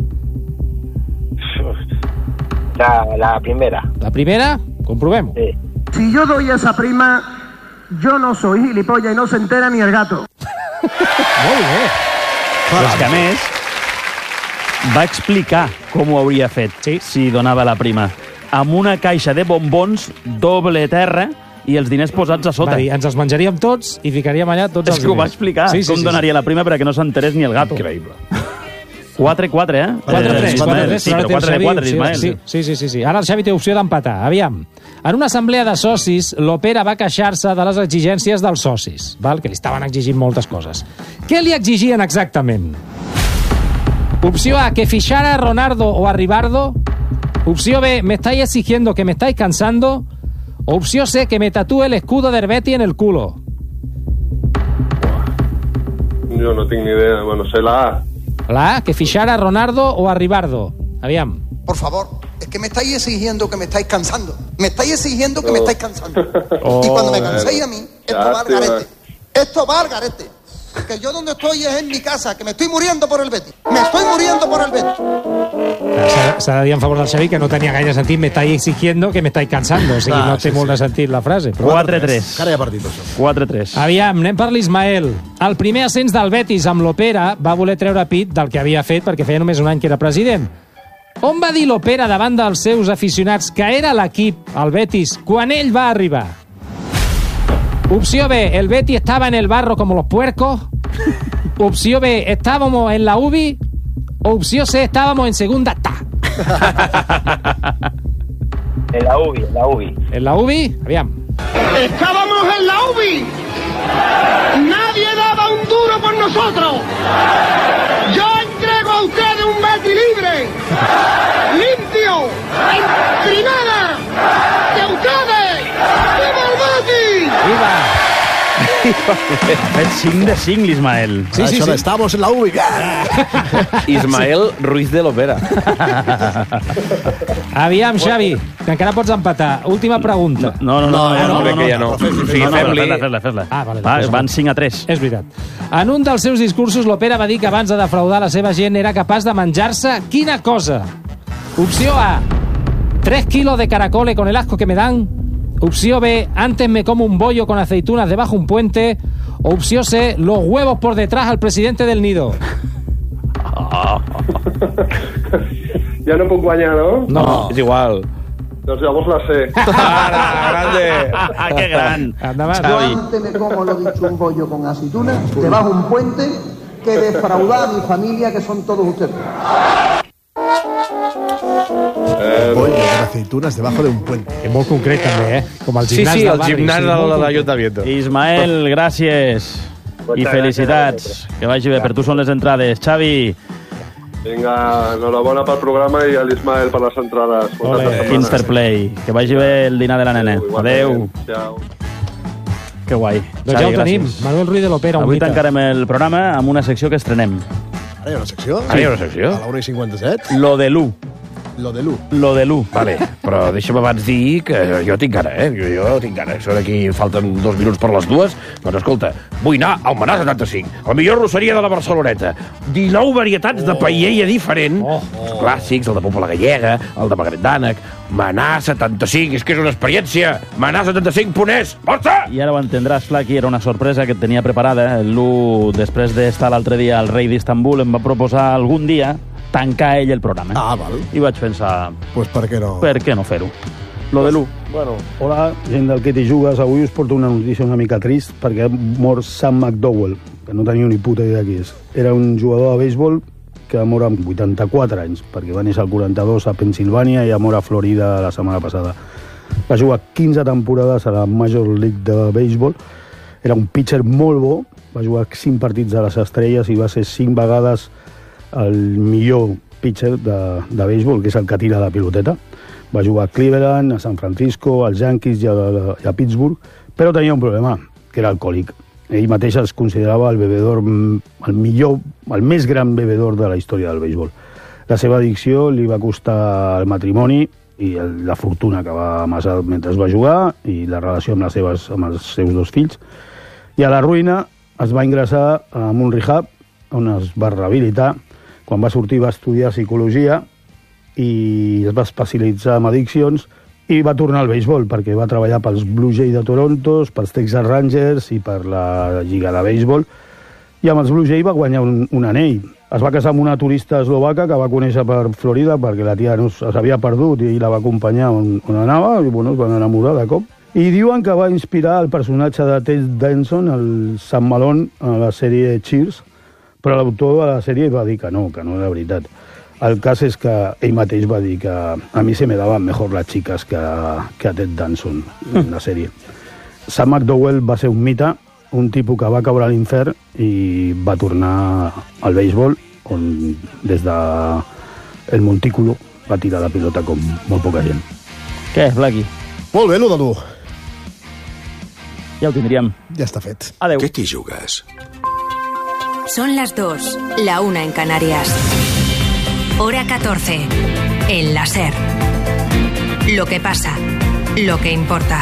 Speaker 12: La primera.
Speaker 9: ¿La primera? Comprobemos.
Speaker 12: Sí.
Speaker 25: Si yo doy esa prima, yo no soy gilipollas y no se entera ni el gato.
Speaker 9: Molt bé.
Speaker 14: Però és que, a més, va explicar com ho hauria fet si donava la prima. Amb una caixa de bombons, doble terra, i els diners posats a sota.
Speaker 9: Va dir, ens els menjaríem tots i ficaríem allà tots els diners.
Speaker 14: És que ho va explicar, com donaria la prima perquè no s'enterés ni el gato.
Speaker 7: Increïble.
Speaker 14: 4-4,
Speaker 9: 4-3.
Speaker 14: Sí, però 4-4, Ismael.
Speaker 9: Sí. Ara el Xavi té opció d'empatar. Aviam. En una assemblea de socis, l'Opera va queixar-se de les exigències dels socis, que li estaven exigint moltes coses. Què li exigien exactament? Opció A, que fichara a Ronaldo o a Rivaldo. Opció B, me estáis exigiendo que me estáis cansando. Opció C, que me tatúe el escudo del Betis en el culo.
Speaker 24: Jo no tinc ni idea. Bueno, sé la A.
Speaker 9: La A, que fichara a Ronaldo o a Rivaldo. Aviam.
Speaker 25: Por favor, es que me estáis exigiendo que me estáis cansando. Me estáis exigiendo que me estáis cansando. Y cuando me canséis a mí, esto va al garete. Esto va al garete. Que yo donde estoy es en mi casa, que me estoy muriendo por el Betis. Me estoy muriendo por el Betis.
Speaker 9: S'ha de dir en favor del Xavi que no tenia gaire sentit, me estáis exigiendo que me estáis cansando. O sigui, no té molt de sentit la frase.
Speaker 14: 4-3.
Speaker 19: Cara ja partit, això.
Speaker 14: 4-3.
Speaker 9: Aviam, anem per l'Ismael. El primer ascens del Betis amb l'Opera va voler treure pit del que havia fet perquè feia només un any que era president. On va dir l'Opera davant dels seus aficionats que era l'equip, el Betis, quan ell va arribar? Opció B, el Betis estaba en el barro como los puercos. Opció B, estábamos en la UBI. Opció C, estábamos en segunda ta.
Speaker 12: En la UBI.
Speaker 9: ¿En la UBI? Aviam.
Speaker 25: Estábamos en la UBI. Nadie daba un duro por nosotros. Yo entrego a ustedes un Betis libre, limpio, en primera, de ustedes. ¡Viva el Betis!
Speaker 9: ¡Viva!
Speaker 14: Ha fet 5 de 5, l'Ismael.
Speaker 19: Sí, això d'estamos en la UBI.
Speaker 7: Ismael Ruiz de l'Opera.
Speaker 9: Aviam, Xavi, que encara pots empatar. Última pregunta.
Speaker 14: No.
Speaker 7: Crec que ja no. O sigui,
Speaker 14: fem-li. Van 5-3.
Speaker 9: És veritat. En un dels seus discursos, l'Opera va dir que abans de defraudar la seva gent era capaç de menjar-se quina cosa? Opció A, 3 kilos de caracoles con el asco que me dan. Opció B, antes me como un bollo con aceitunas debajo un puente. O opció C, los huevos por detrás al presidente del nido.
Speaker 24: Ja no puc guanyar, no?
Speaker 7: No, és igual.
Speaker 24: Doncs llavors la sé.
Speaker 7: Grande.
Speaker 14: Que gran.
Speaker 25: Antes me como lo dicho un bollo con aceitunas debajo un puente que defraudar a mi familia, que son todos ustedes.
Speaker 19: Pollo con aceitunas debajo de un puente.
Speaker 9: Que molt concret, també, Com el gimnàs
Speaker 7: Sí,
Speaker 9: del
Speaker 7: el
Speaker 9: barri.
Speaker 7: gimnàs de l'Ajuntamiento.
Speaker 14: Ismael, gràcies. I felicitats. Que vagi bé. Per tu són les entrades. Xavi.
Speaker 24: Vinga, enhorabona pel programa i a l'Ismael per les entrades.
Speaker 14: Interplay. Que vagi bé el dinar de la nena. Adéu.
Speaker 24: Ciao.
Speaker 14: Que guai.
Speaker 9: Doncs ja ho tenim. Manuel Ruiz de l'Opera, un
Speaker 14: Avui
Speaker 9: mite.
Speaker 14: tancarem el programa amb una secció que estrenem.
Speaker 19: Ara hi ha una secció?
Speaker 7: Ara hi ha una secció?
Speaker 19: A la 1:57?
Speaker 14: Lo de l'1.
Speaker 19: Lo de l'1.
Speaker 14: Lo de l'1.
Speaker 7: Vale, però deixa'm abans dir que jo tinc gana, Jo tinc gana. Això d'aquí falten 2 minuts per les 2. Doncs escolta, vull anar al Menà 75, la millor rosseria de la Barceloneta. 19 varietats de paella diferent. Els clàssics, el de popa la gallega, el de magret d'ànec. Menà 75, és que és una experiència. Menà 75.es. Força!
Speaker 14: I ara ho entendràs, Flaqui, era una sorpresa que et tenia preparada. L'1, després d'estar l'altre dia al rei d'Istanbul, em va proposar algun dia tancar ell el programa.
Speaker 19: Val.
Speaker 14: I vaig pensar...
Speaker 19: Pues per què no?
Speaker 14: Per què no fer-ho? Lo de l'1.
Speaker 2: Bueno, hola, gent del Que t'hi jugues. Avui us porto una notícia una mica trist perquè ha mort Sam McDowell, que no teniu ni puta idea qui és. Era un jugador de béisbol que va morir amb 84 anys, perquè va néixer al 42 a Pensilvània i va morir a Florida la setmana passada. Va jugar 15 temporades a la Major League de béisbol. Era un pitcher molt bo, va jugar 5 partits a les Estrelles i va ser 5 vegades el millor pitcher de béisbol, que és el que tira la piloteta. Va jugar a Cleveland, a San Francisco, als Yankees i a Pittsburgh, però tenia un problema, que era alcohòlic. Ell mateix es considerava el bevedor, el més gran bevedor de la història del béisbol. La seva addicció li va costar el matrimoni i la fortuna que va amassar mentre va jugar i la relació amb els seus 2 fills. I a la ruïna es va ingressar en un rehab on es va rehabilitar. Quan va sortir va estudiar psicologia i es va especialitzar en addiccions i va tornar al béisbol perquè va treballar pels Blue Jays de Toronto, pels Texas Rangers i per la Lliga de Béisbol. I amb els Blue Jays va guanyar un anell. Es va casar amb una turista eslovaca que va conèixer per Florida perquè la tia s'havia perdut i la va acompanyar on anava i es van enamorar de cop. I diuen que va inspirar el personatge de Ted Danson, el Sam Malone, a la sèrie Cheers, però l'autor de la sèrie va dir que no era veritat. El cas és que ell mateix va dir que a mi se me daban mejor las chicas que a Ted Danson en la sèrie. Sam McDowell va ser un mite, un tipus que va caure a l'infern i va tornar al béisbol, on des del montículo va tirar la pilota com molt poca gent.
Speaker 14: Què, Blaqui?
Speaker 19: Molt bé, lo de l'1.
Speaker 14: Ja ho tindríem.
Speaker 19: Ja està fet.
Speaker 14: Adéu.
Speaker 16: ¿Qué t'hi jugues?
Speaker 3: Son las 2, la 1 en Canarias. Hora 14, en la SER. Lo que pasa, lo que importa.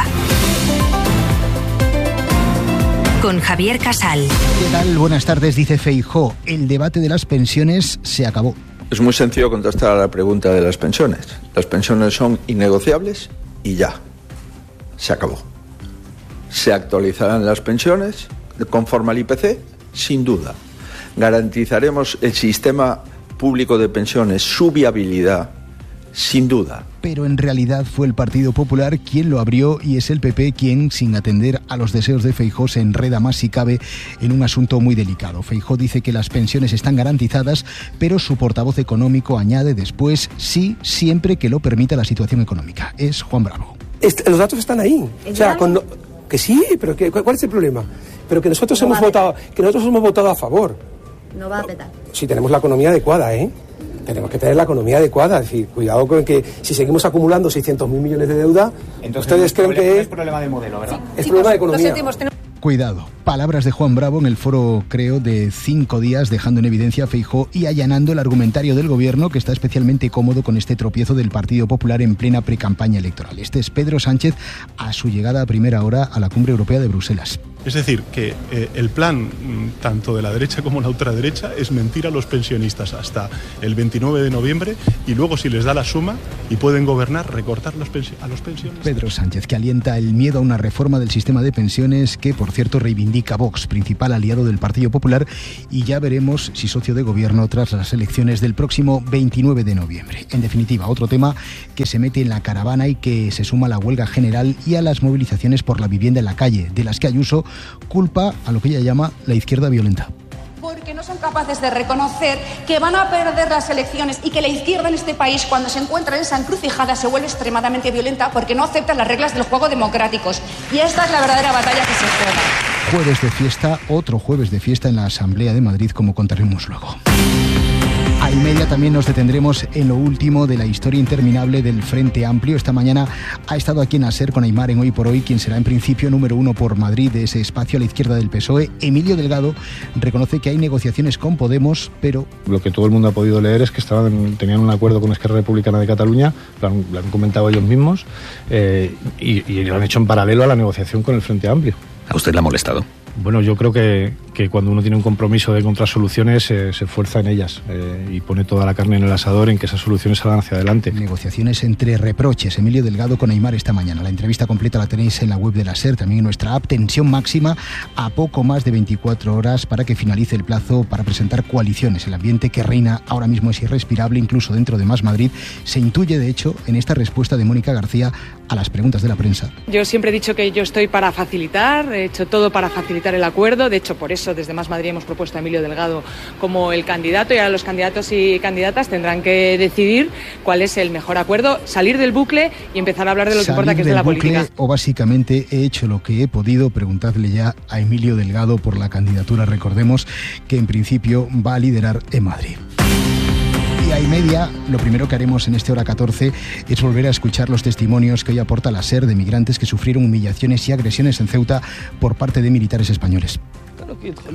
Speaker 3: Con Javier Casal.
Speaker 5: ¿Qué tal? Buenas tardes, dice Feijóo. El debate de las pensiones se acabó.
Speaker 10: Es muy sencillo contestar a la pregunta de las pensiones. Las pensiones son innegociables y ya. Se acabó. ¿Se actualizarán las pensiones conforme al IPC? Sin duda. ¿Garantizaremos el sistema público de pensiones, su viabilidad? Sin duda.
Speaker 5: Pero en realidad fue el Partido Popular quien lo abrió y es el PP quien, sin atender a los deseos de Feijóo, se enreda más si cabe en un asunto muy delicado. Feijóo dice que las pensiones están garantizadas, pero su portavoz económico añade después sí, siempre que lo permita la situación económica. Es Juan Bravo.
Speaker 13: Los datos están ahí. O sea, que sí, pero ¿cuál es el problema? Pero que nosotros hemos votado a favor.
Speaker 23: No va a petar.
Speaker 13: Si tenemos la economía adecuada, tenemos que tener la economía adecuada. Es decir, cuidado con que si seguimos acumulando 600.000 millones de deuda,
Speaker 15: entonces
Speaker 13: ustedes creen que
Speaker 15: es problema de modelo, ¿verdad?
Speaker 13: Es problema de economía.
Speaker 5: Cuidado. Palabras de Juan Bravo en el foro, creo, de 5 días, dejando en evidencia a Feijóo y allanando el argumentario del gobierno, que está especialmente cómodo con este tropiezo del Partido Popular en plena precampaña electoral. Este es Pedro Sánchez a su llegada a primera hora a la Cumbre Europea de Bruselas.
Speaker 1: Es decir, que el plan tanto de la derecha como la ultraderecha es mentir a los pensionistas hasta el 29 de noviembre y luego, si les da la suma y pueden gobernar, recortar a los pensionistas.
Speaker 5: Pedro Sánchez, que alienta el miedo a una reforma del sistema de pensiones que, por cierto, reivindica Vox, principal aliado del Partido Popular, y ya veremos si socio de gobierno tras las elecciones del próximo 29 de noviembre. En definitiva, otro tema que se mete en la caravana y que se suma a la huelga general y a las movilizaciones por la vivienda en la calle, de las que Ayuso culpa a lo que ella llama la izquierda violenta.
Speaker 4: Porque no son capaces de reconocer que van a perder las elecciones y que la izquierda en este país, cuando se encuentra en esa encrucijada, se vuelve extremadamente violenta porque no acepta las reglas del juego democráticos. Y esta es la verdadera batalla que se juega.
Speaker 5: Jueves de fiesta, otro jueves de fiesta en la Asamblea de Madrid, como contaremos luego. A y media también nos detendremos en lo último de la historia interminable del Frente Amplio. Esta mañana ha estado aquí en la SER con Aimar en Hoy por Hoy, quien será en principio número 1 por Madrid de ese espacio a la izquierda del PSOE. Emilio Delgado reconoce que hay negociaciones con Podemos, pero...
Speaker 6: Lo que todo el mundo ha podido leer es que tenían un acuerdo con Esquerra Republicana de Cataluña, lo han comentado ellos mismos, y lo han hecho en paralelo a la negociación con el Frente Amplio.
Speaker 15: ¿A usted le ha molestado?
Speaker 6: Bueno, yo creo que cuando uno tiene un compromiso de encontrar soluciones, se esfuerza en ellas y pone toda la carne en el asador en que esas soluciones salgan hacia adelante.
Speaker 5: Negociaciones entre reproches. Emilio Delgado con Aimar esta mañana. La entrevista completa la tenéis en la web de la SER, también en nuestra app. Tensión máxima a poco más de 24 horas para que finalice el plazo para presentar coaliciones. El ambiente que reina ahora mismo es irrespirable, incluso dentro de Más Madrid. Se intuye, de hecho, en esta respuesta de Mónica García a las preguntas de la prensa.
Speaker 18: Yo siempre he dicho que yo estoy para facilitar, he hecho todo para facilitar el acuerdo. De hecho, por eso desde Más Madrid hemos propuesto a Emilio Delgado como el candidato, y ahora los candidatos y candidatas tendrán que decidir cuál es el mejor acuerdo, salir del bucle y empezar a hablar de lo que importa, que es de la política.
Speaker 5: O básicamente he hecho lo que he podido. Preguntadle ya a Emilio Delgado por la candidatura. Recordemos que en principio va a liderar en Madrid. Y a y media, lo primero que haremos en este hora 14 es volver a escuchar los testimonios que hoy aporta la SER de migrantes que sufrieron humillaciones y agresiones en Ceuta por parte de militares españoles. A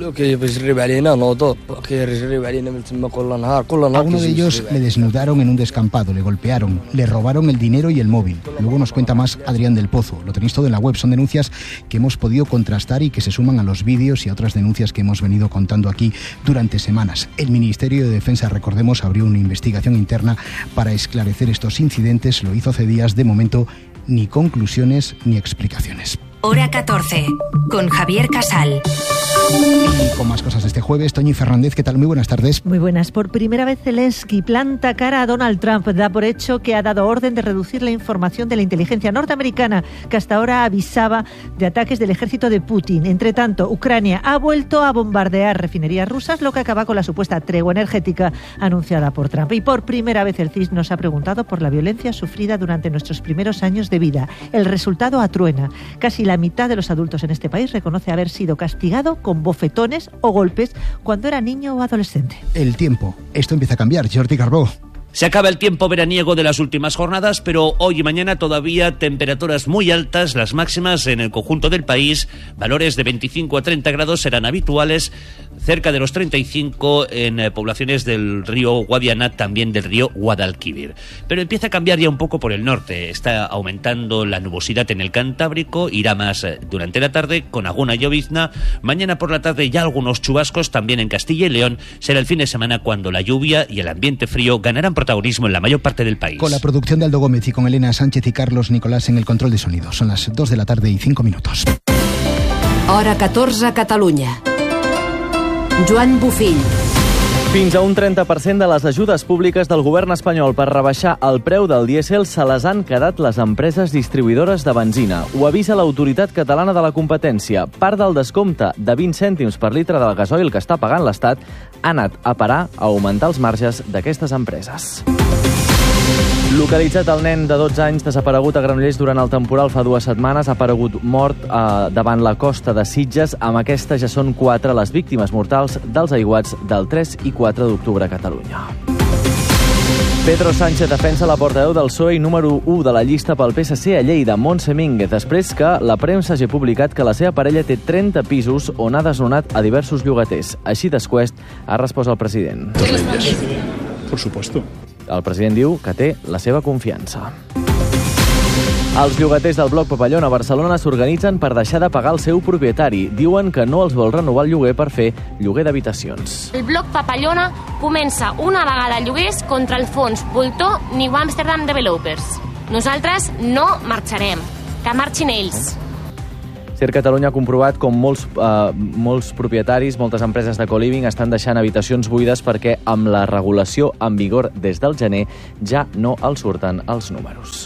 Speaker 5: uno de ellos le desnudaron en un descampado, le golpearon, le robaron el dinero y el móvil. Luego nos cuenta más Adrián del Pozo. Lo tenéis todo en la web. Son denuncias que hemos podido contrastar y que se suman a los vídeos y a otras denuncias que hemos venido contando aquí durante semanas. El Ministerio de Defensa, recordemos, abrió una investigación interna para esclarecer estos incidentes. Lo hizo hace días. De momento, ni conclusiones ni explicaciones.
Speaker 3: Hora 14, con Javier Casal.
Speaker 5: Y con más cosas este jueves, Toñi Fernández, ¿qué tal? Muy buenas tardes.
Speaker 20: Muy buenas. Por primera vez Zelensky planta cara a Donald Trump. Da por hecho que ha dado orden de reducir la información de la inteligencia norteamericana, que hasta ahora avisaba de ataques del ejército de Putin. Entre tanto, Ucrania ha vuelto a bombardear refinerías rusas, lo que acaba con la supuesta tregua energética anunciada por Trump. Y por primera vez el CIS nos ha preguntado por la violencia sufrida durante nuestros primeros años de vida. El resultado atruena. Casi la mitad de los adultos en este país reconoce haber sido castigado con bofetones o golpes cuando era niño o adolescente.
Speaker 5: El tiempo. Esto empieza a cambiar. Jordi Carbó.
Speaker 21: Se acaba el tiempo veraniego de las últimas jornadas, pero hoy y mañana todavía temperaturas muy altas, las máximas en el conjunto del país, valores de 25 a 30 grados serán habituales, cerca de los 35 en poblaciones del río Guadiana, también del río Guadalquivir. Pero empieza a cambiar ya un poco por el norte, está aumentando la nubosidad en el Cantábrico, irá más durante la tarde con alguna llovizna, mañana por la tarde ya algunos chubascos también en Castilla y León, será el fin de semana cuando la lluvia y el ambiente frío ganarán protagonismo en la mayor parte del país.
Speaker 5: Con la producción de Aldo Gómez y con Elena Sánchez y Carlos Nicolás en el control de sonido. Son las 2 de la tarde y 5 minutos.
Speaker 3: Hora 14 a Catalunya. Joan Bufill.
Speaker 28: Fins a un 30% de les ajudes públiques del govern espanyol per rebaixar el preu del dièsel se les han quedat les empreses distribuïdores de benzina. Ho avisa l'Autoritat Catalana de la Competència. Part del descompte de 20 cèntims per litre del gasoil que està pagant l'Estat ha anat a parar a augmentar els marges d'aquestes empreses. Localitzat el nen de 12 anys desaparegut a Granollers durant el temporal fa 2 setmanes, ha aparegut mort davant la costa de Sitges. Amb aquesta ja són 4 les víctimes mortals dels aiguats del 3 i 4 d'octubre a Catalunya. Pedro Sánchez defensa la portaveu del PSOE i número 1 de la llista pel PSC a Lleida, Montse Mínguez, després que la premsa hagi publicat que la seva parella té 30 pisos on ha desnonat a diversos llogaters. Així d'escuest ha respost el president.
Speaker 1: Por supuesto.
Speaker 28: El president diu que té la seva confiança. Els llogaters del bloc Papallona a Barcelona s'organitzen per deixar de pagar el seu propietari. Diuen que no els vol renovar el lloguer per fer lloguer d'habitacions.
Speaker 8: El bloc Papallona comença una vegada lloguers contra el fons Voltor New Amsterdam Developers. Nosaltres no marxarem. Que marxin ells.
Speaker 28: CER Catalunya ha comprovat com molts propietaris, moltes empreses de co-living estan deixant habitacions buides perquè amb la regulació en vigor des del gener ja no els surten els números.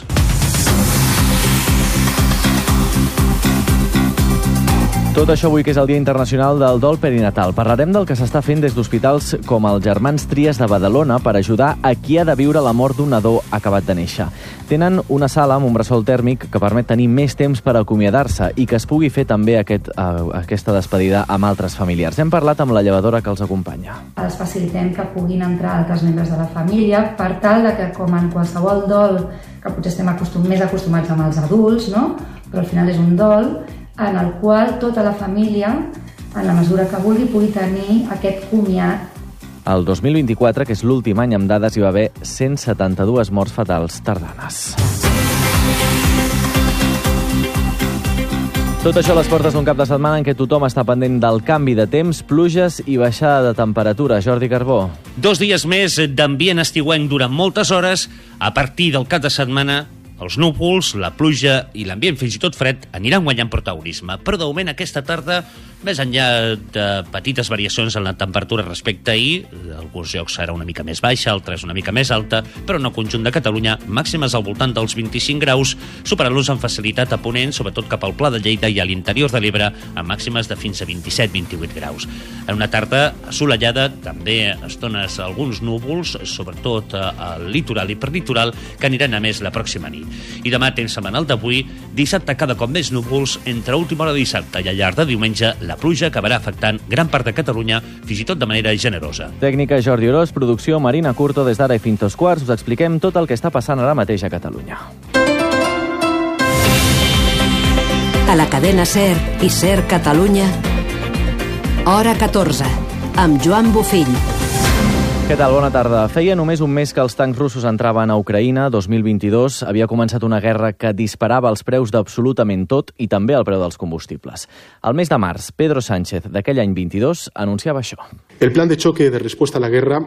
Speaker 28: Tot això avui que és el Dia Internacional del Dol Perinatal. Parlarem del que s'està fent des d'hospitals com els Germans Trias de Badalona per ajudar a qui ha de viure la mort d'un nadó acabat de néixer. Tenen una sala amb un bressol tèrmic que permet tenir més temps per acomiadar-se i que es pugui fer també aquesta despedida amb altres familiars. Hem parlat amb la llevadora que els acompanya.
Speaker 11: Els facilitem que puguin entrar altres membres de la família per tal de que, com en qualsevol dol, que potser estem més acostumats amb els adults, no? Però al final és un dol, en el qual tota la família, en la mesura que vulgui, pugui tenir aquest comiat.
Speaker 28: El 2024, que és l'últim any amb dades, hi va haver 172 morts fatals tardanes. Tot això a les portes d'un cap de setmana en què tothom està pendent del canvi de temps, pluges i baixada de temperatura. Jordi Carbó.
Speaker 21: 2 dies més d'ambient estiuenc durant moltes hores. A partir del cap de setmana, els núvols, la pluja i l'ambient fins i tot fred aniran guanyant protagonisme. Però de moment aquesta tarda, més enllà de petites variacions en la temperatura respecte a ahir, alguns llocs serà una mica més baixa, altres una mica més alta, però en el conjunt de Catalunya, màximes al voltant dels 25 graus, superant-los amb facilitat a ponent, sobretot cap al Pla de Lleida i a l'interior de l'Ebre, amb màximes de fins a 27-28 graus. En una tarda assolellada, també estones alguns núvols, sobretot al litoral i perlitoral, que aniran a més la pròxima nit. I demà, temps setmanal d'avui, dissabte cada cop més núvols, entre última hora de dissabte i al llarg de diumenge, la pluja acabarà afectant gran part de Catalunya, fins i tot de manera generosa.
Speaker 28: Tècnica Jordi Orós, producció Marina Curto, des d'ara i fins 2:15 us expliquem tot el que està passant ara mateix a Catalunya.
Speaker 3: A la cadena SER i SER Catalunya, hora 14, amb Joan Bofill.
Speaker 28: Què tal? Bona tarda. Feia només un mes que els tancs russos entraven a Ucraïna. 2022 havia començat una guerra que disparava els preus d'absolutament tot i també el preu dels combustibles. Al mes de març, Pedro Sánchez, d'aquell any 22, anunciava això.
Speaker 12: El plan de choque de respuesta a la guerra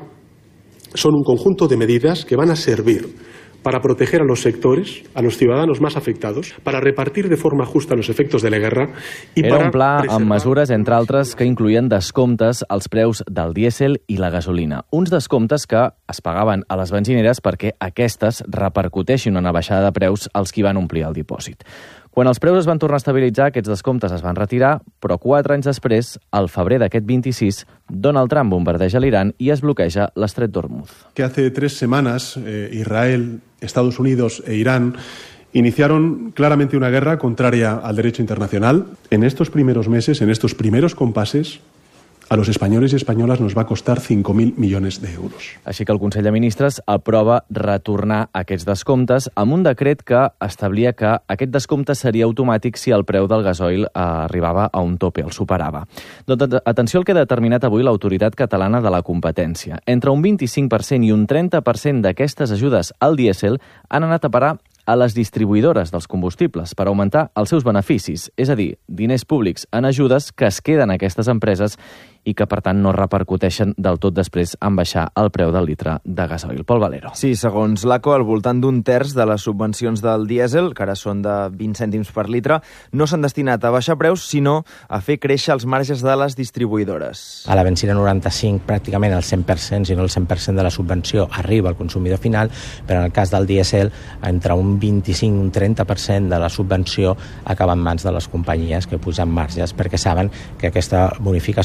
Speaker 12: son un conjunto de medidas que van a servir para proteger a los sectores, a los ciudadanos más afectados, para repartir de forma justa los efectos de la guerra i
Speaker 28: Era un pla amb mesures, entre altres, que incloïen descomptes als preus del dièsel i la gasolina. Uns descomptes que es pagaven a les benzineres perquè aquestes repercuteixin una baixada de preus als qui van omplir el dipòsit. Quan els preus es van tornar a estabilitzar, aquests descomptes es van retirar, però 4 anys després, al febrer d'aquest 26, Donald Trump bombardeja l'Iran i es bloqueja l'Estret d'Hormuz.
Speaker 1: Que hace 3 semanas Israel, Estados Unidos e Irán iniciaron claramente una guerra contraria al derecho internacional. En estos primeros meses, en estos primeros compases, a los españoles y españolas nos va a costar 5.000 millones de euros.
Speaker 28: Així que el Consell de Ministres aprova retornar aquests descomptes amb un decret que establia que aquest descompte seria automàtic si el preu del gasoil arribava a un tope, el superava. Doncs atenció al que ha determinat avui l'Autoritat Catalana de la Competència. Entre un 25% i un 30% d'aquestes ajudes al dièsel han anat a parar a les distribuïdores dels combustibles per augmentar els seus beneficis, és a dir, diners públics en ajudes que es queden a aquestes empreses i que, per tant, no repercuteixen del tot després en baixar el preu del litre de gasoil. Pol Valero.
Speaker 15: Sí, segons l'ACO, al voltant d'un terç de les subvencions del dièsel, que ara són de 20 cèntims per litre, no s'han destinat a baixar preus, sinó a fer créixer els marges de les distribuïdores.
Speaker 17: A la benzina 95, pràcticament el 100%, si no el 100% de la subvenció arriba al consumidor final, però en el cas del dièsel, entre un 25 i un 30% de la subvenció acaba en mans de les companyies que pugen marges perquè saben que aquesta bonificació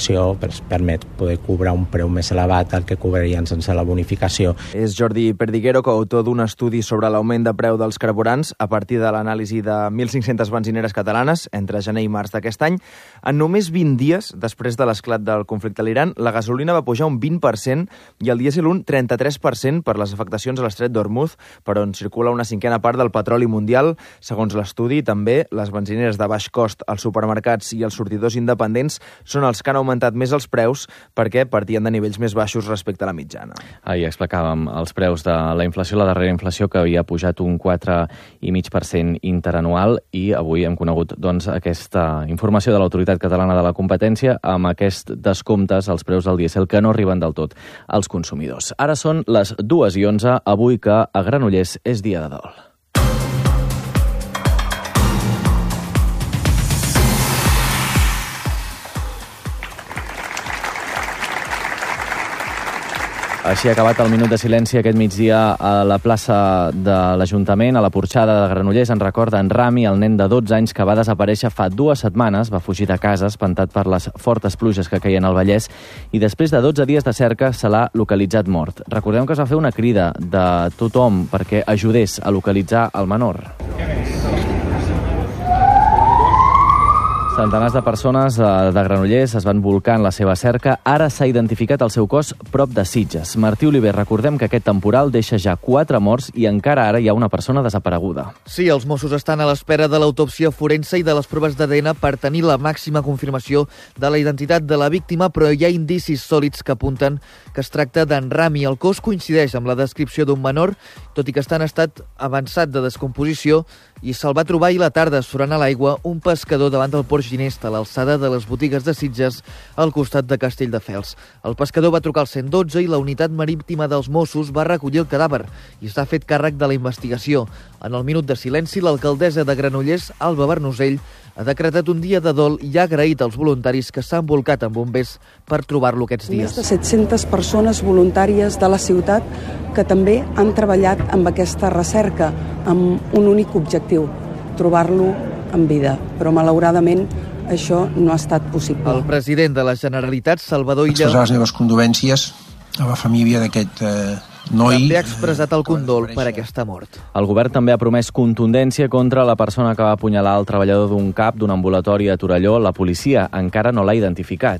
Speaker 17: però es permet poder cobrar un preu més elevat del que cobrarien sense la bonificació.
Speaker 15: És Jordi Perdiguero, coautor d'un estudi sobre l'augment de preu dels carburants a partir de l'anàlisi de 1.500 benzineres catalanes entre gener i març d'aquest any. En només 20 dies, després de l'esclat del conflicte a l'Iran, la gasolina va pujar un 20% i el dièsel un 33% per les afectacions a l'estret d'Hormuz, per on circula una cinquena part del petroli mundial. Segons l'estudi, també, les benzineres de baix cost als supermercats i els sortidors independents són els que han augmentat més els preus perquè partien de nivells més baixos respecte a la mitjana.
Speaker 28: Ahir explicàvem els preus de la inflació, la darrera inflació, que havia pujat un 4,5% interanual, i avui hem conegut aquesta informació de l'Autoritat Catalana de la Competència amb aquests descomptes als preus del dièsel que no arriben del tot als consumidors. Ara són les 2:11, avui que a Granollers és dia de dol. Així ha acabat el minut de silenci aquest migdia a la plaça de l'Ajuntament, a la Porxada de Granollers, en record d'en Rami, el nen de 12 anys que va desaparèixer fa 2 setmanes, va fugir de casa espantat per les fortes pluges que caien al Vallès i després de 12 dies de cerca se l'ha localitzat mort. Recordem que es va fer una crida de tothom perquè ajudés a localitzar el menor. Centenars de persones de Granollers es van volcar en la seva cerca. Ara s'ha identificat el seu cos prop de Sitges. Martí Oliver, recordem que aquest temporal deixa ja 4 morts i encara ara hi ha una persona desapareguda.
Speaker 2: Sí, els Mossos estan a l'espera de l'autòpsia forense i de les proves d'ADN per tenir la màxima confirmació de la identitat de la víctima, però hi ha indicis sòlids que apunten que es tracta d'en Rami. El cos coincideix amb la descripció d'un menor, tot i que està en estat avançat de descomposició, i se'l va trobar ahir a la tarda surant a l'aigua un pescador davant del Port Ginesta, a l'alçada de les botigues de Sitges, al costat de Castelldefels. El pescador va trucar al 112 i la unitat marítima dels Mossos va recollir el cadàver i s'ha fet càrrec de la investigació. En el minut de silenci, l'alcaldessa de Granollers, Alba Bernusell, ha decretat un dia de dol i ha agraït als voluntaris que s'han volcat amb bombers per trobar-lo aquests dies.
Speaker 7: Més de 700 persones voluntàries de la ciutat que també han treballat amb aquesta recerca, amb un únic objectiu, trobar-lo en vida. Però malauradament això no ha estat possible.
Speaker 2: El president de la Generalitat, Salvador Illa,
Speaker 9: expressar les meves condolències a la família d'aquest noi.
Speaker 2: També ha expressat el condol per aquesta mort.
Speaker 28: El govern també ha promès contundència contra la persona que va apunyalar el treballador d'un CAP d'un ambulatori a Torelló. La policia encara no l'ha identificat.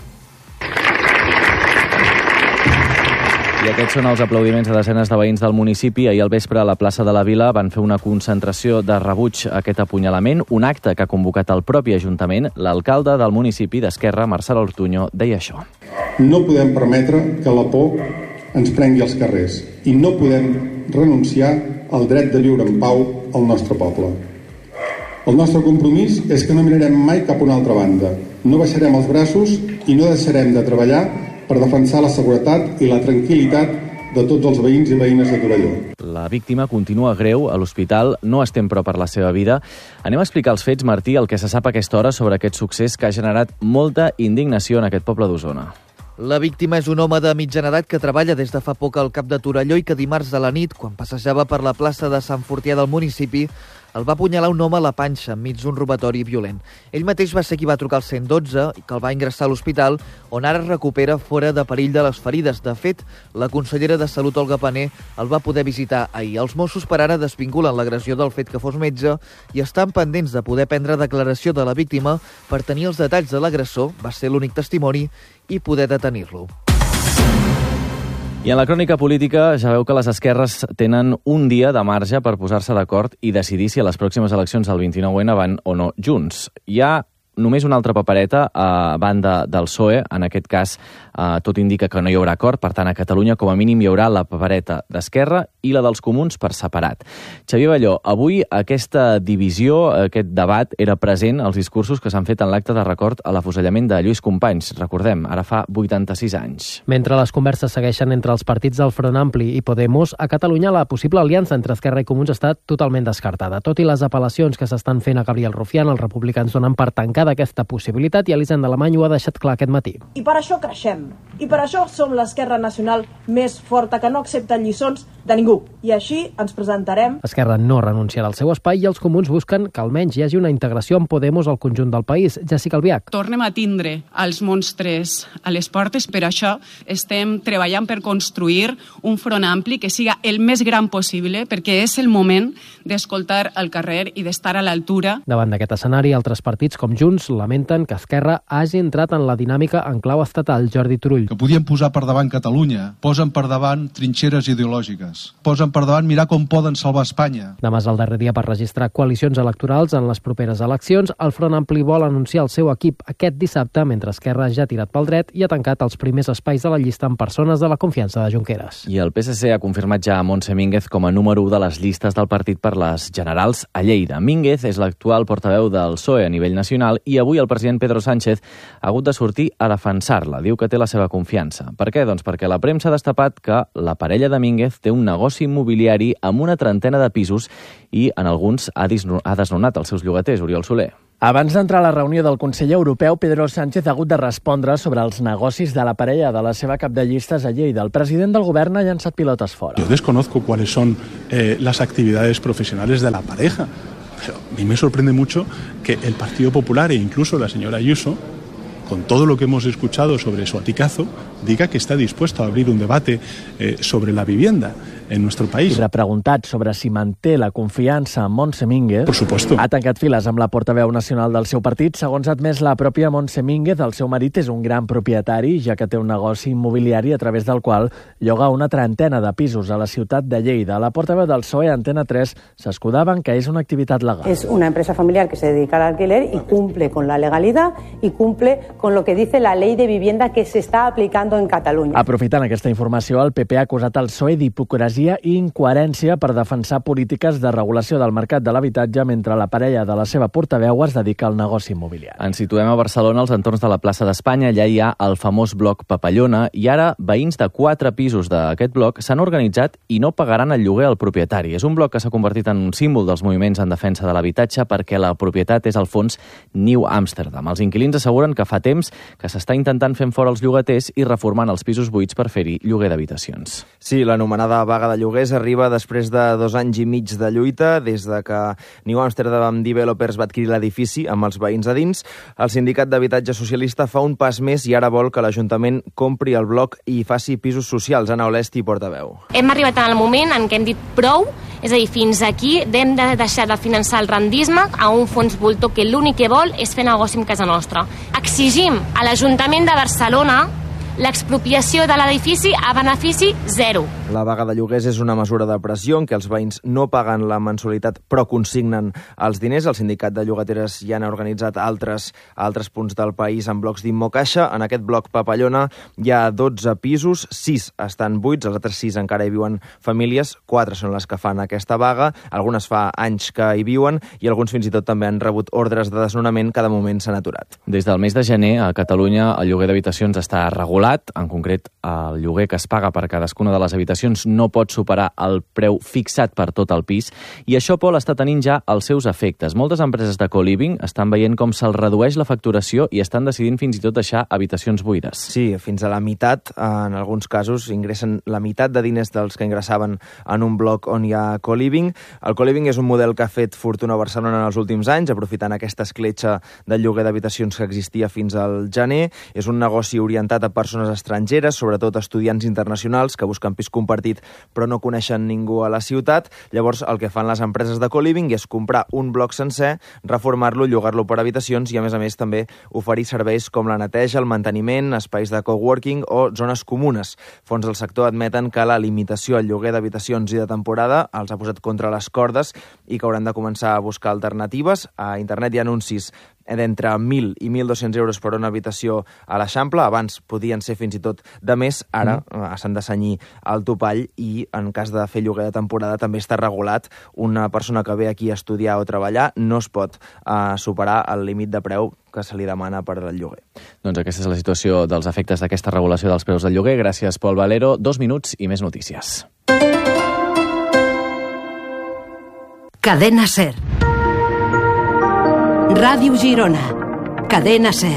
Speaker 28: I aquests són els aplaudiments de desenes de veïns del municipi. Ahir al vespre a la plaça de la Vila van fer una concentració de rebuig a aquest apunyalament, un acte que ha convocat el propi Ajuntament. L'alcalde del municipi d'Esquerra, Marçal Ortuño, deia això.
Speaker 22: No podem permetre que la por ens prengui els carrers i no podem renunciar al dret de viure en pau al nostre poble. El nostre compromís és que no mirarem mai cap a una altra banda. No baixarem els braços i no deixarem de treballar per defensar la seguretat i la tranquil·litat de tots els veïns i veïnes de Torelló.
Speaker 28: La víctima continua greu a l'hospital, no estem prou per la seva vida. Anem a explicar els fets, Martí, el que se sap a aquesta hora sobre aquest succés que ha generat molta indignació en aquest poble d'Osona.
Speaker 2: La víctima és un home de mitjana edat que treballa des de fa poc al CAP de Torelló i que dimarts a la nit, quan passejava per la plaça de Sant Fortià del municipi, el va apunyalar un home a la panxa enmig d'un robatori violent. Ell mateix va ser qui va trucar al 112 i que el va ingressar a l'hospital, on ara es recupera fora de perill de les ferides. De fet, la consellera de Salut, Olga Pané, el va poder visitar ahir. Els Mossos per ara desvinculen l'agressió del fet que fos metge i estan pendents de poder prendre declaració de la víctima per tenir els detalls de l'agressor, va ser l'únic testimoni, i poder detenir-lo.
Speaker 28: I en la crònica política ja veu que les esquerres tenen un dia de marge per posar-se d'acord i decidir si a les pròximes eleccions del 29N van o no junts. Hi ha només una altra papereta a banda del PSOE. En aquest cas, tot indica que no hi haurà acord. Per tant, a Catalunya, com a mínim, hi haurà la papereta d'Esquerra i la dels Comuns per separat. Xavier Balló, avui aquesta divisió, aquest debat, era present als discursos que s'han fet en l'acte de record a l'afusellament de Lluís Companys. Recordem, ara fa 86 anys.
Speaker 24: Mentre les converses segueixen entre els partits del Front Ampli i Podemos, a Catalunya la possible aliança entre Esquerra i Comuns està totalment descartada. Tot i les apel·lacions que s'estan fent a Gabriel Rufián, els republicans donen per tancat tancada aquesta possibilitat i Elisenda Alemany ho ha deixat clar aquest matí.
Speaker 10: I per això creixem. I per això som l'esquerra nacional més forta que no accepta lliçons de ningú. I així ens presentarem.
Speaker 24: Esquerra no renunciarà al seu espai i els comuns busquen que almenys hi hagi una integració amb Podemos al conjunt del país. Jessica Albiach.
Speaker 14: Tornem a tindre els monstres a les portes, per això estem treballant per construir un front ampli que siga el més gran possible, perquè és el moment d'escoltar el carrer i d'estar a l'altura.
Speaker 24: Davant d'aquest escenari, altres partits com Junts lamenten que Esquerra hagi entrat en la dinàmica en clau estatal. Jordi Turull.
Speaker 16: Que podien posar per davant Catalunya, posen per davant trinxeres ideològiques, posen per davant mirar com poden salvar Espanya.
Speaker 24: Demà és el darrer dia per registrar coalicions electorals en les properes eleccions. El Front Ampli vol anunciar el seu equip aquest dissabte, mentre Esquerra ja ha tirat pel dret i ha tancat els primers espais de la llista amb persones de la confiança de Junqueras.
Speaker 28: I el PSC ha confirmat ja a Montse Mínguez com a número 1 de les llistes del partit per les generals a Lleida. Mínguez és l'actual portaveu del PSOE a nivell nacional i avui el president Pedro Sánchez ha hagut de sortir a defensar-la. Diu que té la seva confiança. Per què? Doncs perquè la premsa ha destapat que la parella de Mínguez té un negoci immobiliari amb una trentena de pisos i en alguns ha desnonat els seus llogaters. Oriol Soler.
Speaker 19: Abans d'entrar a la reunió del Consell Europeu, Pedro Sánchez ha hagut de respondre sobre els negocis de la parella de la seva cap de llistes a Lleida. El president del govern ha llançat pilotes fora.
Speaker 1: Yo desconozco cuáles son las actividades profesionales de la pareja, pero a mí me sorprende mucho que el Partido Popular e incluso la señora Ayuso, con todo lo que hemos escuchado sobre su aticazo, diga que está dispuesto a abrir un debate sobre la vivienda en nuestro país.
Speaker 19: I repreguntat sobre si manté la confiança en Montse Mínguez,
Speaker 1: por supuesto,
Speaker 19: ha tancat files amb la portaveu nacional del seu partit. Segons ha admès la pròpia Montse Mínguez, el seu marit és un gran propietari, ja que té un negoci immobiliari a través del qual lloga una trentena de pisos a la ciutat de Lleida. La portaveu del PSOE, Antena 3, s'escudava en que és una activitat legal.
Speaker 23: Es una empresa familiar que se dedica al alquiler y cumple con la legalidad y cumple con lo que dice la ley de vivienda que se está aplicando en Cataluña.
Speaker 19: Aprofitant aquesta informació, el PP ha acusat el PSOE d'hipocresia i incoherència per defensar polítiques de regulació del mercat de l'habitatge mentre la parella de la seva portaveu es dedica al negoci immobiliari.
Speaker 28: Ens situem a Barcelona, als entorns de la plaça d'Espanya. Allà hi ha el famós bloc Papallona i ara veïns de 4 pisos d'aquest bloc s'han organitzat i no pagaran el lloguer al propietari. És un bloc que s'ha convertit en un símbol dels moviments en defensa de l'habitatge perquè la propietat és al fons New Amsterdam. Els inquilins asseguren que fa temps que s'està intentant fent fora els llogaters i reformant els pisos buits per fer-hi lloguer d'habitacions.
Speaker 15: Sí, l'anomenada vaga de lloguers arriba després de 2 anys i mig de lluita, des de que New Amsterdam Developers va adquirir l'edifici amb els veïns a dins. El sindicat d'habitatge socialista fa un pas més i ara vol que l'Ajuntament compri el bloc i faci pisos socials. Ana Olesti, portaveu.
Speaker 8: Hem arribat en el moment en què hem dit prou, és a dir, fins aquí hem de deixar de finançar el rendisme a un fons voltor que l'únic que vol és fer negoci en casa nostra. Exigim a l'Ajuntament de Barcelona l'expropiació de l'edifici a benefici zero.
Speaker 15: La vaga de lloguers és una mesura de pressió en què els veïns no paguen la mensualitat però consignen els diners. El sindicat de llogateres ja han organitzat altres punts del país en blocs d'Immocaixa. En aquest bloc Papallona hi ha 12 pisos, 6 estan buits, els altres 6 encara hi viuen famílies, 4 són les que fan aquesta vaga, algunes fa anys que hi viuen i alguns fins i tot també han rebut ordres de desnonament que de moment s'han aturat.
Speaker 28: Des del mes de gener a Catalunya el lloguer d'habitacions està regulat. En concret, el lloguer que es paga per cadascuna de les habitacions no pot superar el preu fixat per tot el pis i això, Pol, està tenint ja els seus efectes. Moltes empreses de co-living estan veient com se'ls redueix la facturació i estan decidint fins i tot deixar habitacions buides.
Speaker 15: Sí, fins a la meitat, en alguns casos, ingressen la meitat de diners dels que ingressaven en un bloc on hi ha co-living. El co-living és un model que ha fet fortuna a Barcelona en els últims anys, aprofitant aquesta escletxa del lloguer d'habitacions que existia fins al gener. És un negoci orientat a persones estrangeres, sobretot estudiants internacionals que busquen pis compartit però no coneixen ningú a la ciutat. Llavors el que fan les empreses de co-living és comprar un bloc sencer, reformar-lo, llogar-lo per habitacions i a més també oferir serveis com la neteja, el manteniment, espais de coworking o zones comunes. Fons del sector admeten que la limitació al lloguer d'habitacions i de temporada els ha posat contra les cordes i que hauran de començar a buscar alternatives. A internet hi ha anuncis d'entre 1.000 i 1.200 euros per una habitació a l'Eixample. Abans podien ser fins i tot de més, ara s'han de cenyir al topall i en cas de fer lloguer de temporada també està regulat. Una persona que ve aquí a estudiar o treballar no es pot superar el límit de preu que se li demana per al lloguer.
Speaker 28: Doncs aquesta és la situació dels efectes d'aquesta regulació dels preus del lloguer. Gràcies, Pol Valero. 2 minuts i més notícies.
Speaker 3: Cadena SER. Ràdio Girona. Cadena SER.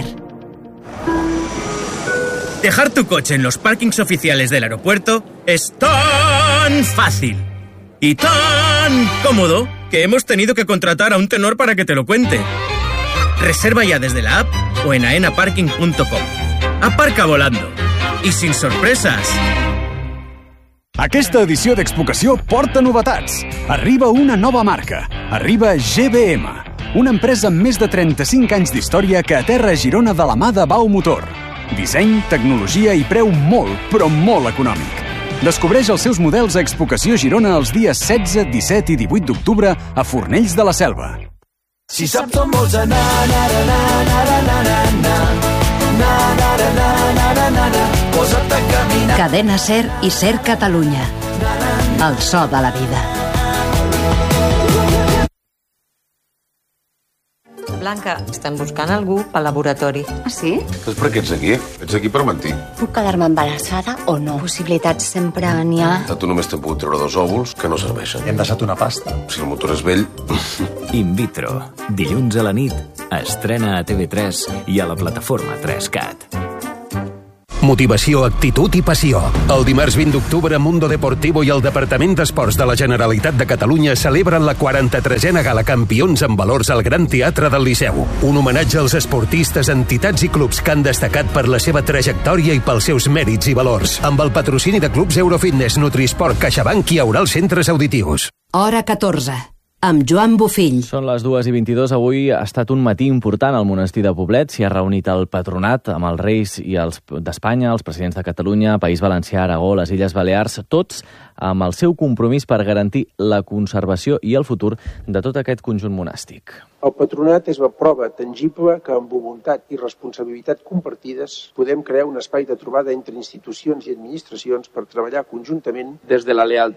Speaker 4: Dejar tu coche en los parkings oficiales del aeropuerto es tan fácil y tan cómodo que hemos tenido que contratar a un tenor para que te lo cuente. Reserva ya desde la app o en aenaparking.com. Aparca volando i sin sorpreses.
Speaker 6: Aquesta edició d'Expocació porta novetats. Arriba una nova marca. Arriba GBM, una empresa amb més de 35 anys d'història que aterra a Girona de la mà de Bau Motor. Disseny, tecnologia i preu molt, però molt econòmic. Descobreix els seus models a Expocació Girona els dies 16, 17 i 18 d'octubre a Fornells de la Selva.
Speaker 13: Si saps on vols anar, posa't a caminar.
Speaker 3: Cadena SER i SER Catalunya. El so de la vida.
Speaker 18: Blanca, estan buscant algú pel laboratori.
Speaker 20: Ah, sí?
Speaker 25: Doncs per què ets aquí? Ets aquí per mentir.
Speaker 20: Puc quedar-me embarassada o no? Possibilitats sempre n'hi ha.
Speaker 25: A tu només t'han pogut treure 2 òvuls que no serveixen.
Speaker 26: Hem deixat una pasta.
Speaker 25: Si el motor és vell...
Speaker 27: In vitro. Dilluns a la nit. Estrena a TV3 i a la plataforma 3CAT.
Speaker 29: Motivació, actitud i passió. El dimarts 20 d'octubre, Mundo Deportivo i el Departament d'Esports de la Generalitat de Catalunya celebren la 43a Gala Campions en Valors al Gran Teatre del Liceu. Un homenatge als esportistes, entitats i clubs que han destacat per la seva trajectòria i pels seus mèrits i valors. Amb el patrocini de clubs Eurofitness, Nutrisport, CaixaBank i Aural Centres Auditius.
Speaker 3: Hora 14. Amb Joan Bofill.
Speaker 28: Són les 2:22. Avui ha estat un matí important al monestir de Poblet. S'hi ha reunit el patronat amb els reis i els d'Espanya, els presidents de Catalunya, País Valencià, Aragó, les Illes Balears, tots amb el seu compromís per garantir la conservació i el futur de tot aquest conjunt monàstic.
Speaker 9: El patronat és la prova tangible que amb voluntat i responsabilitat compartides podem crear un espai de trobada entre institucions i administracions per treballar conjuntament des de la lealtat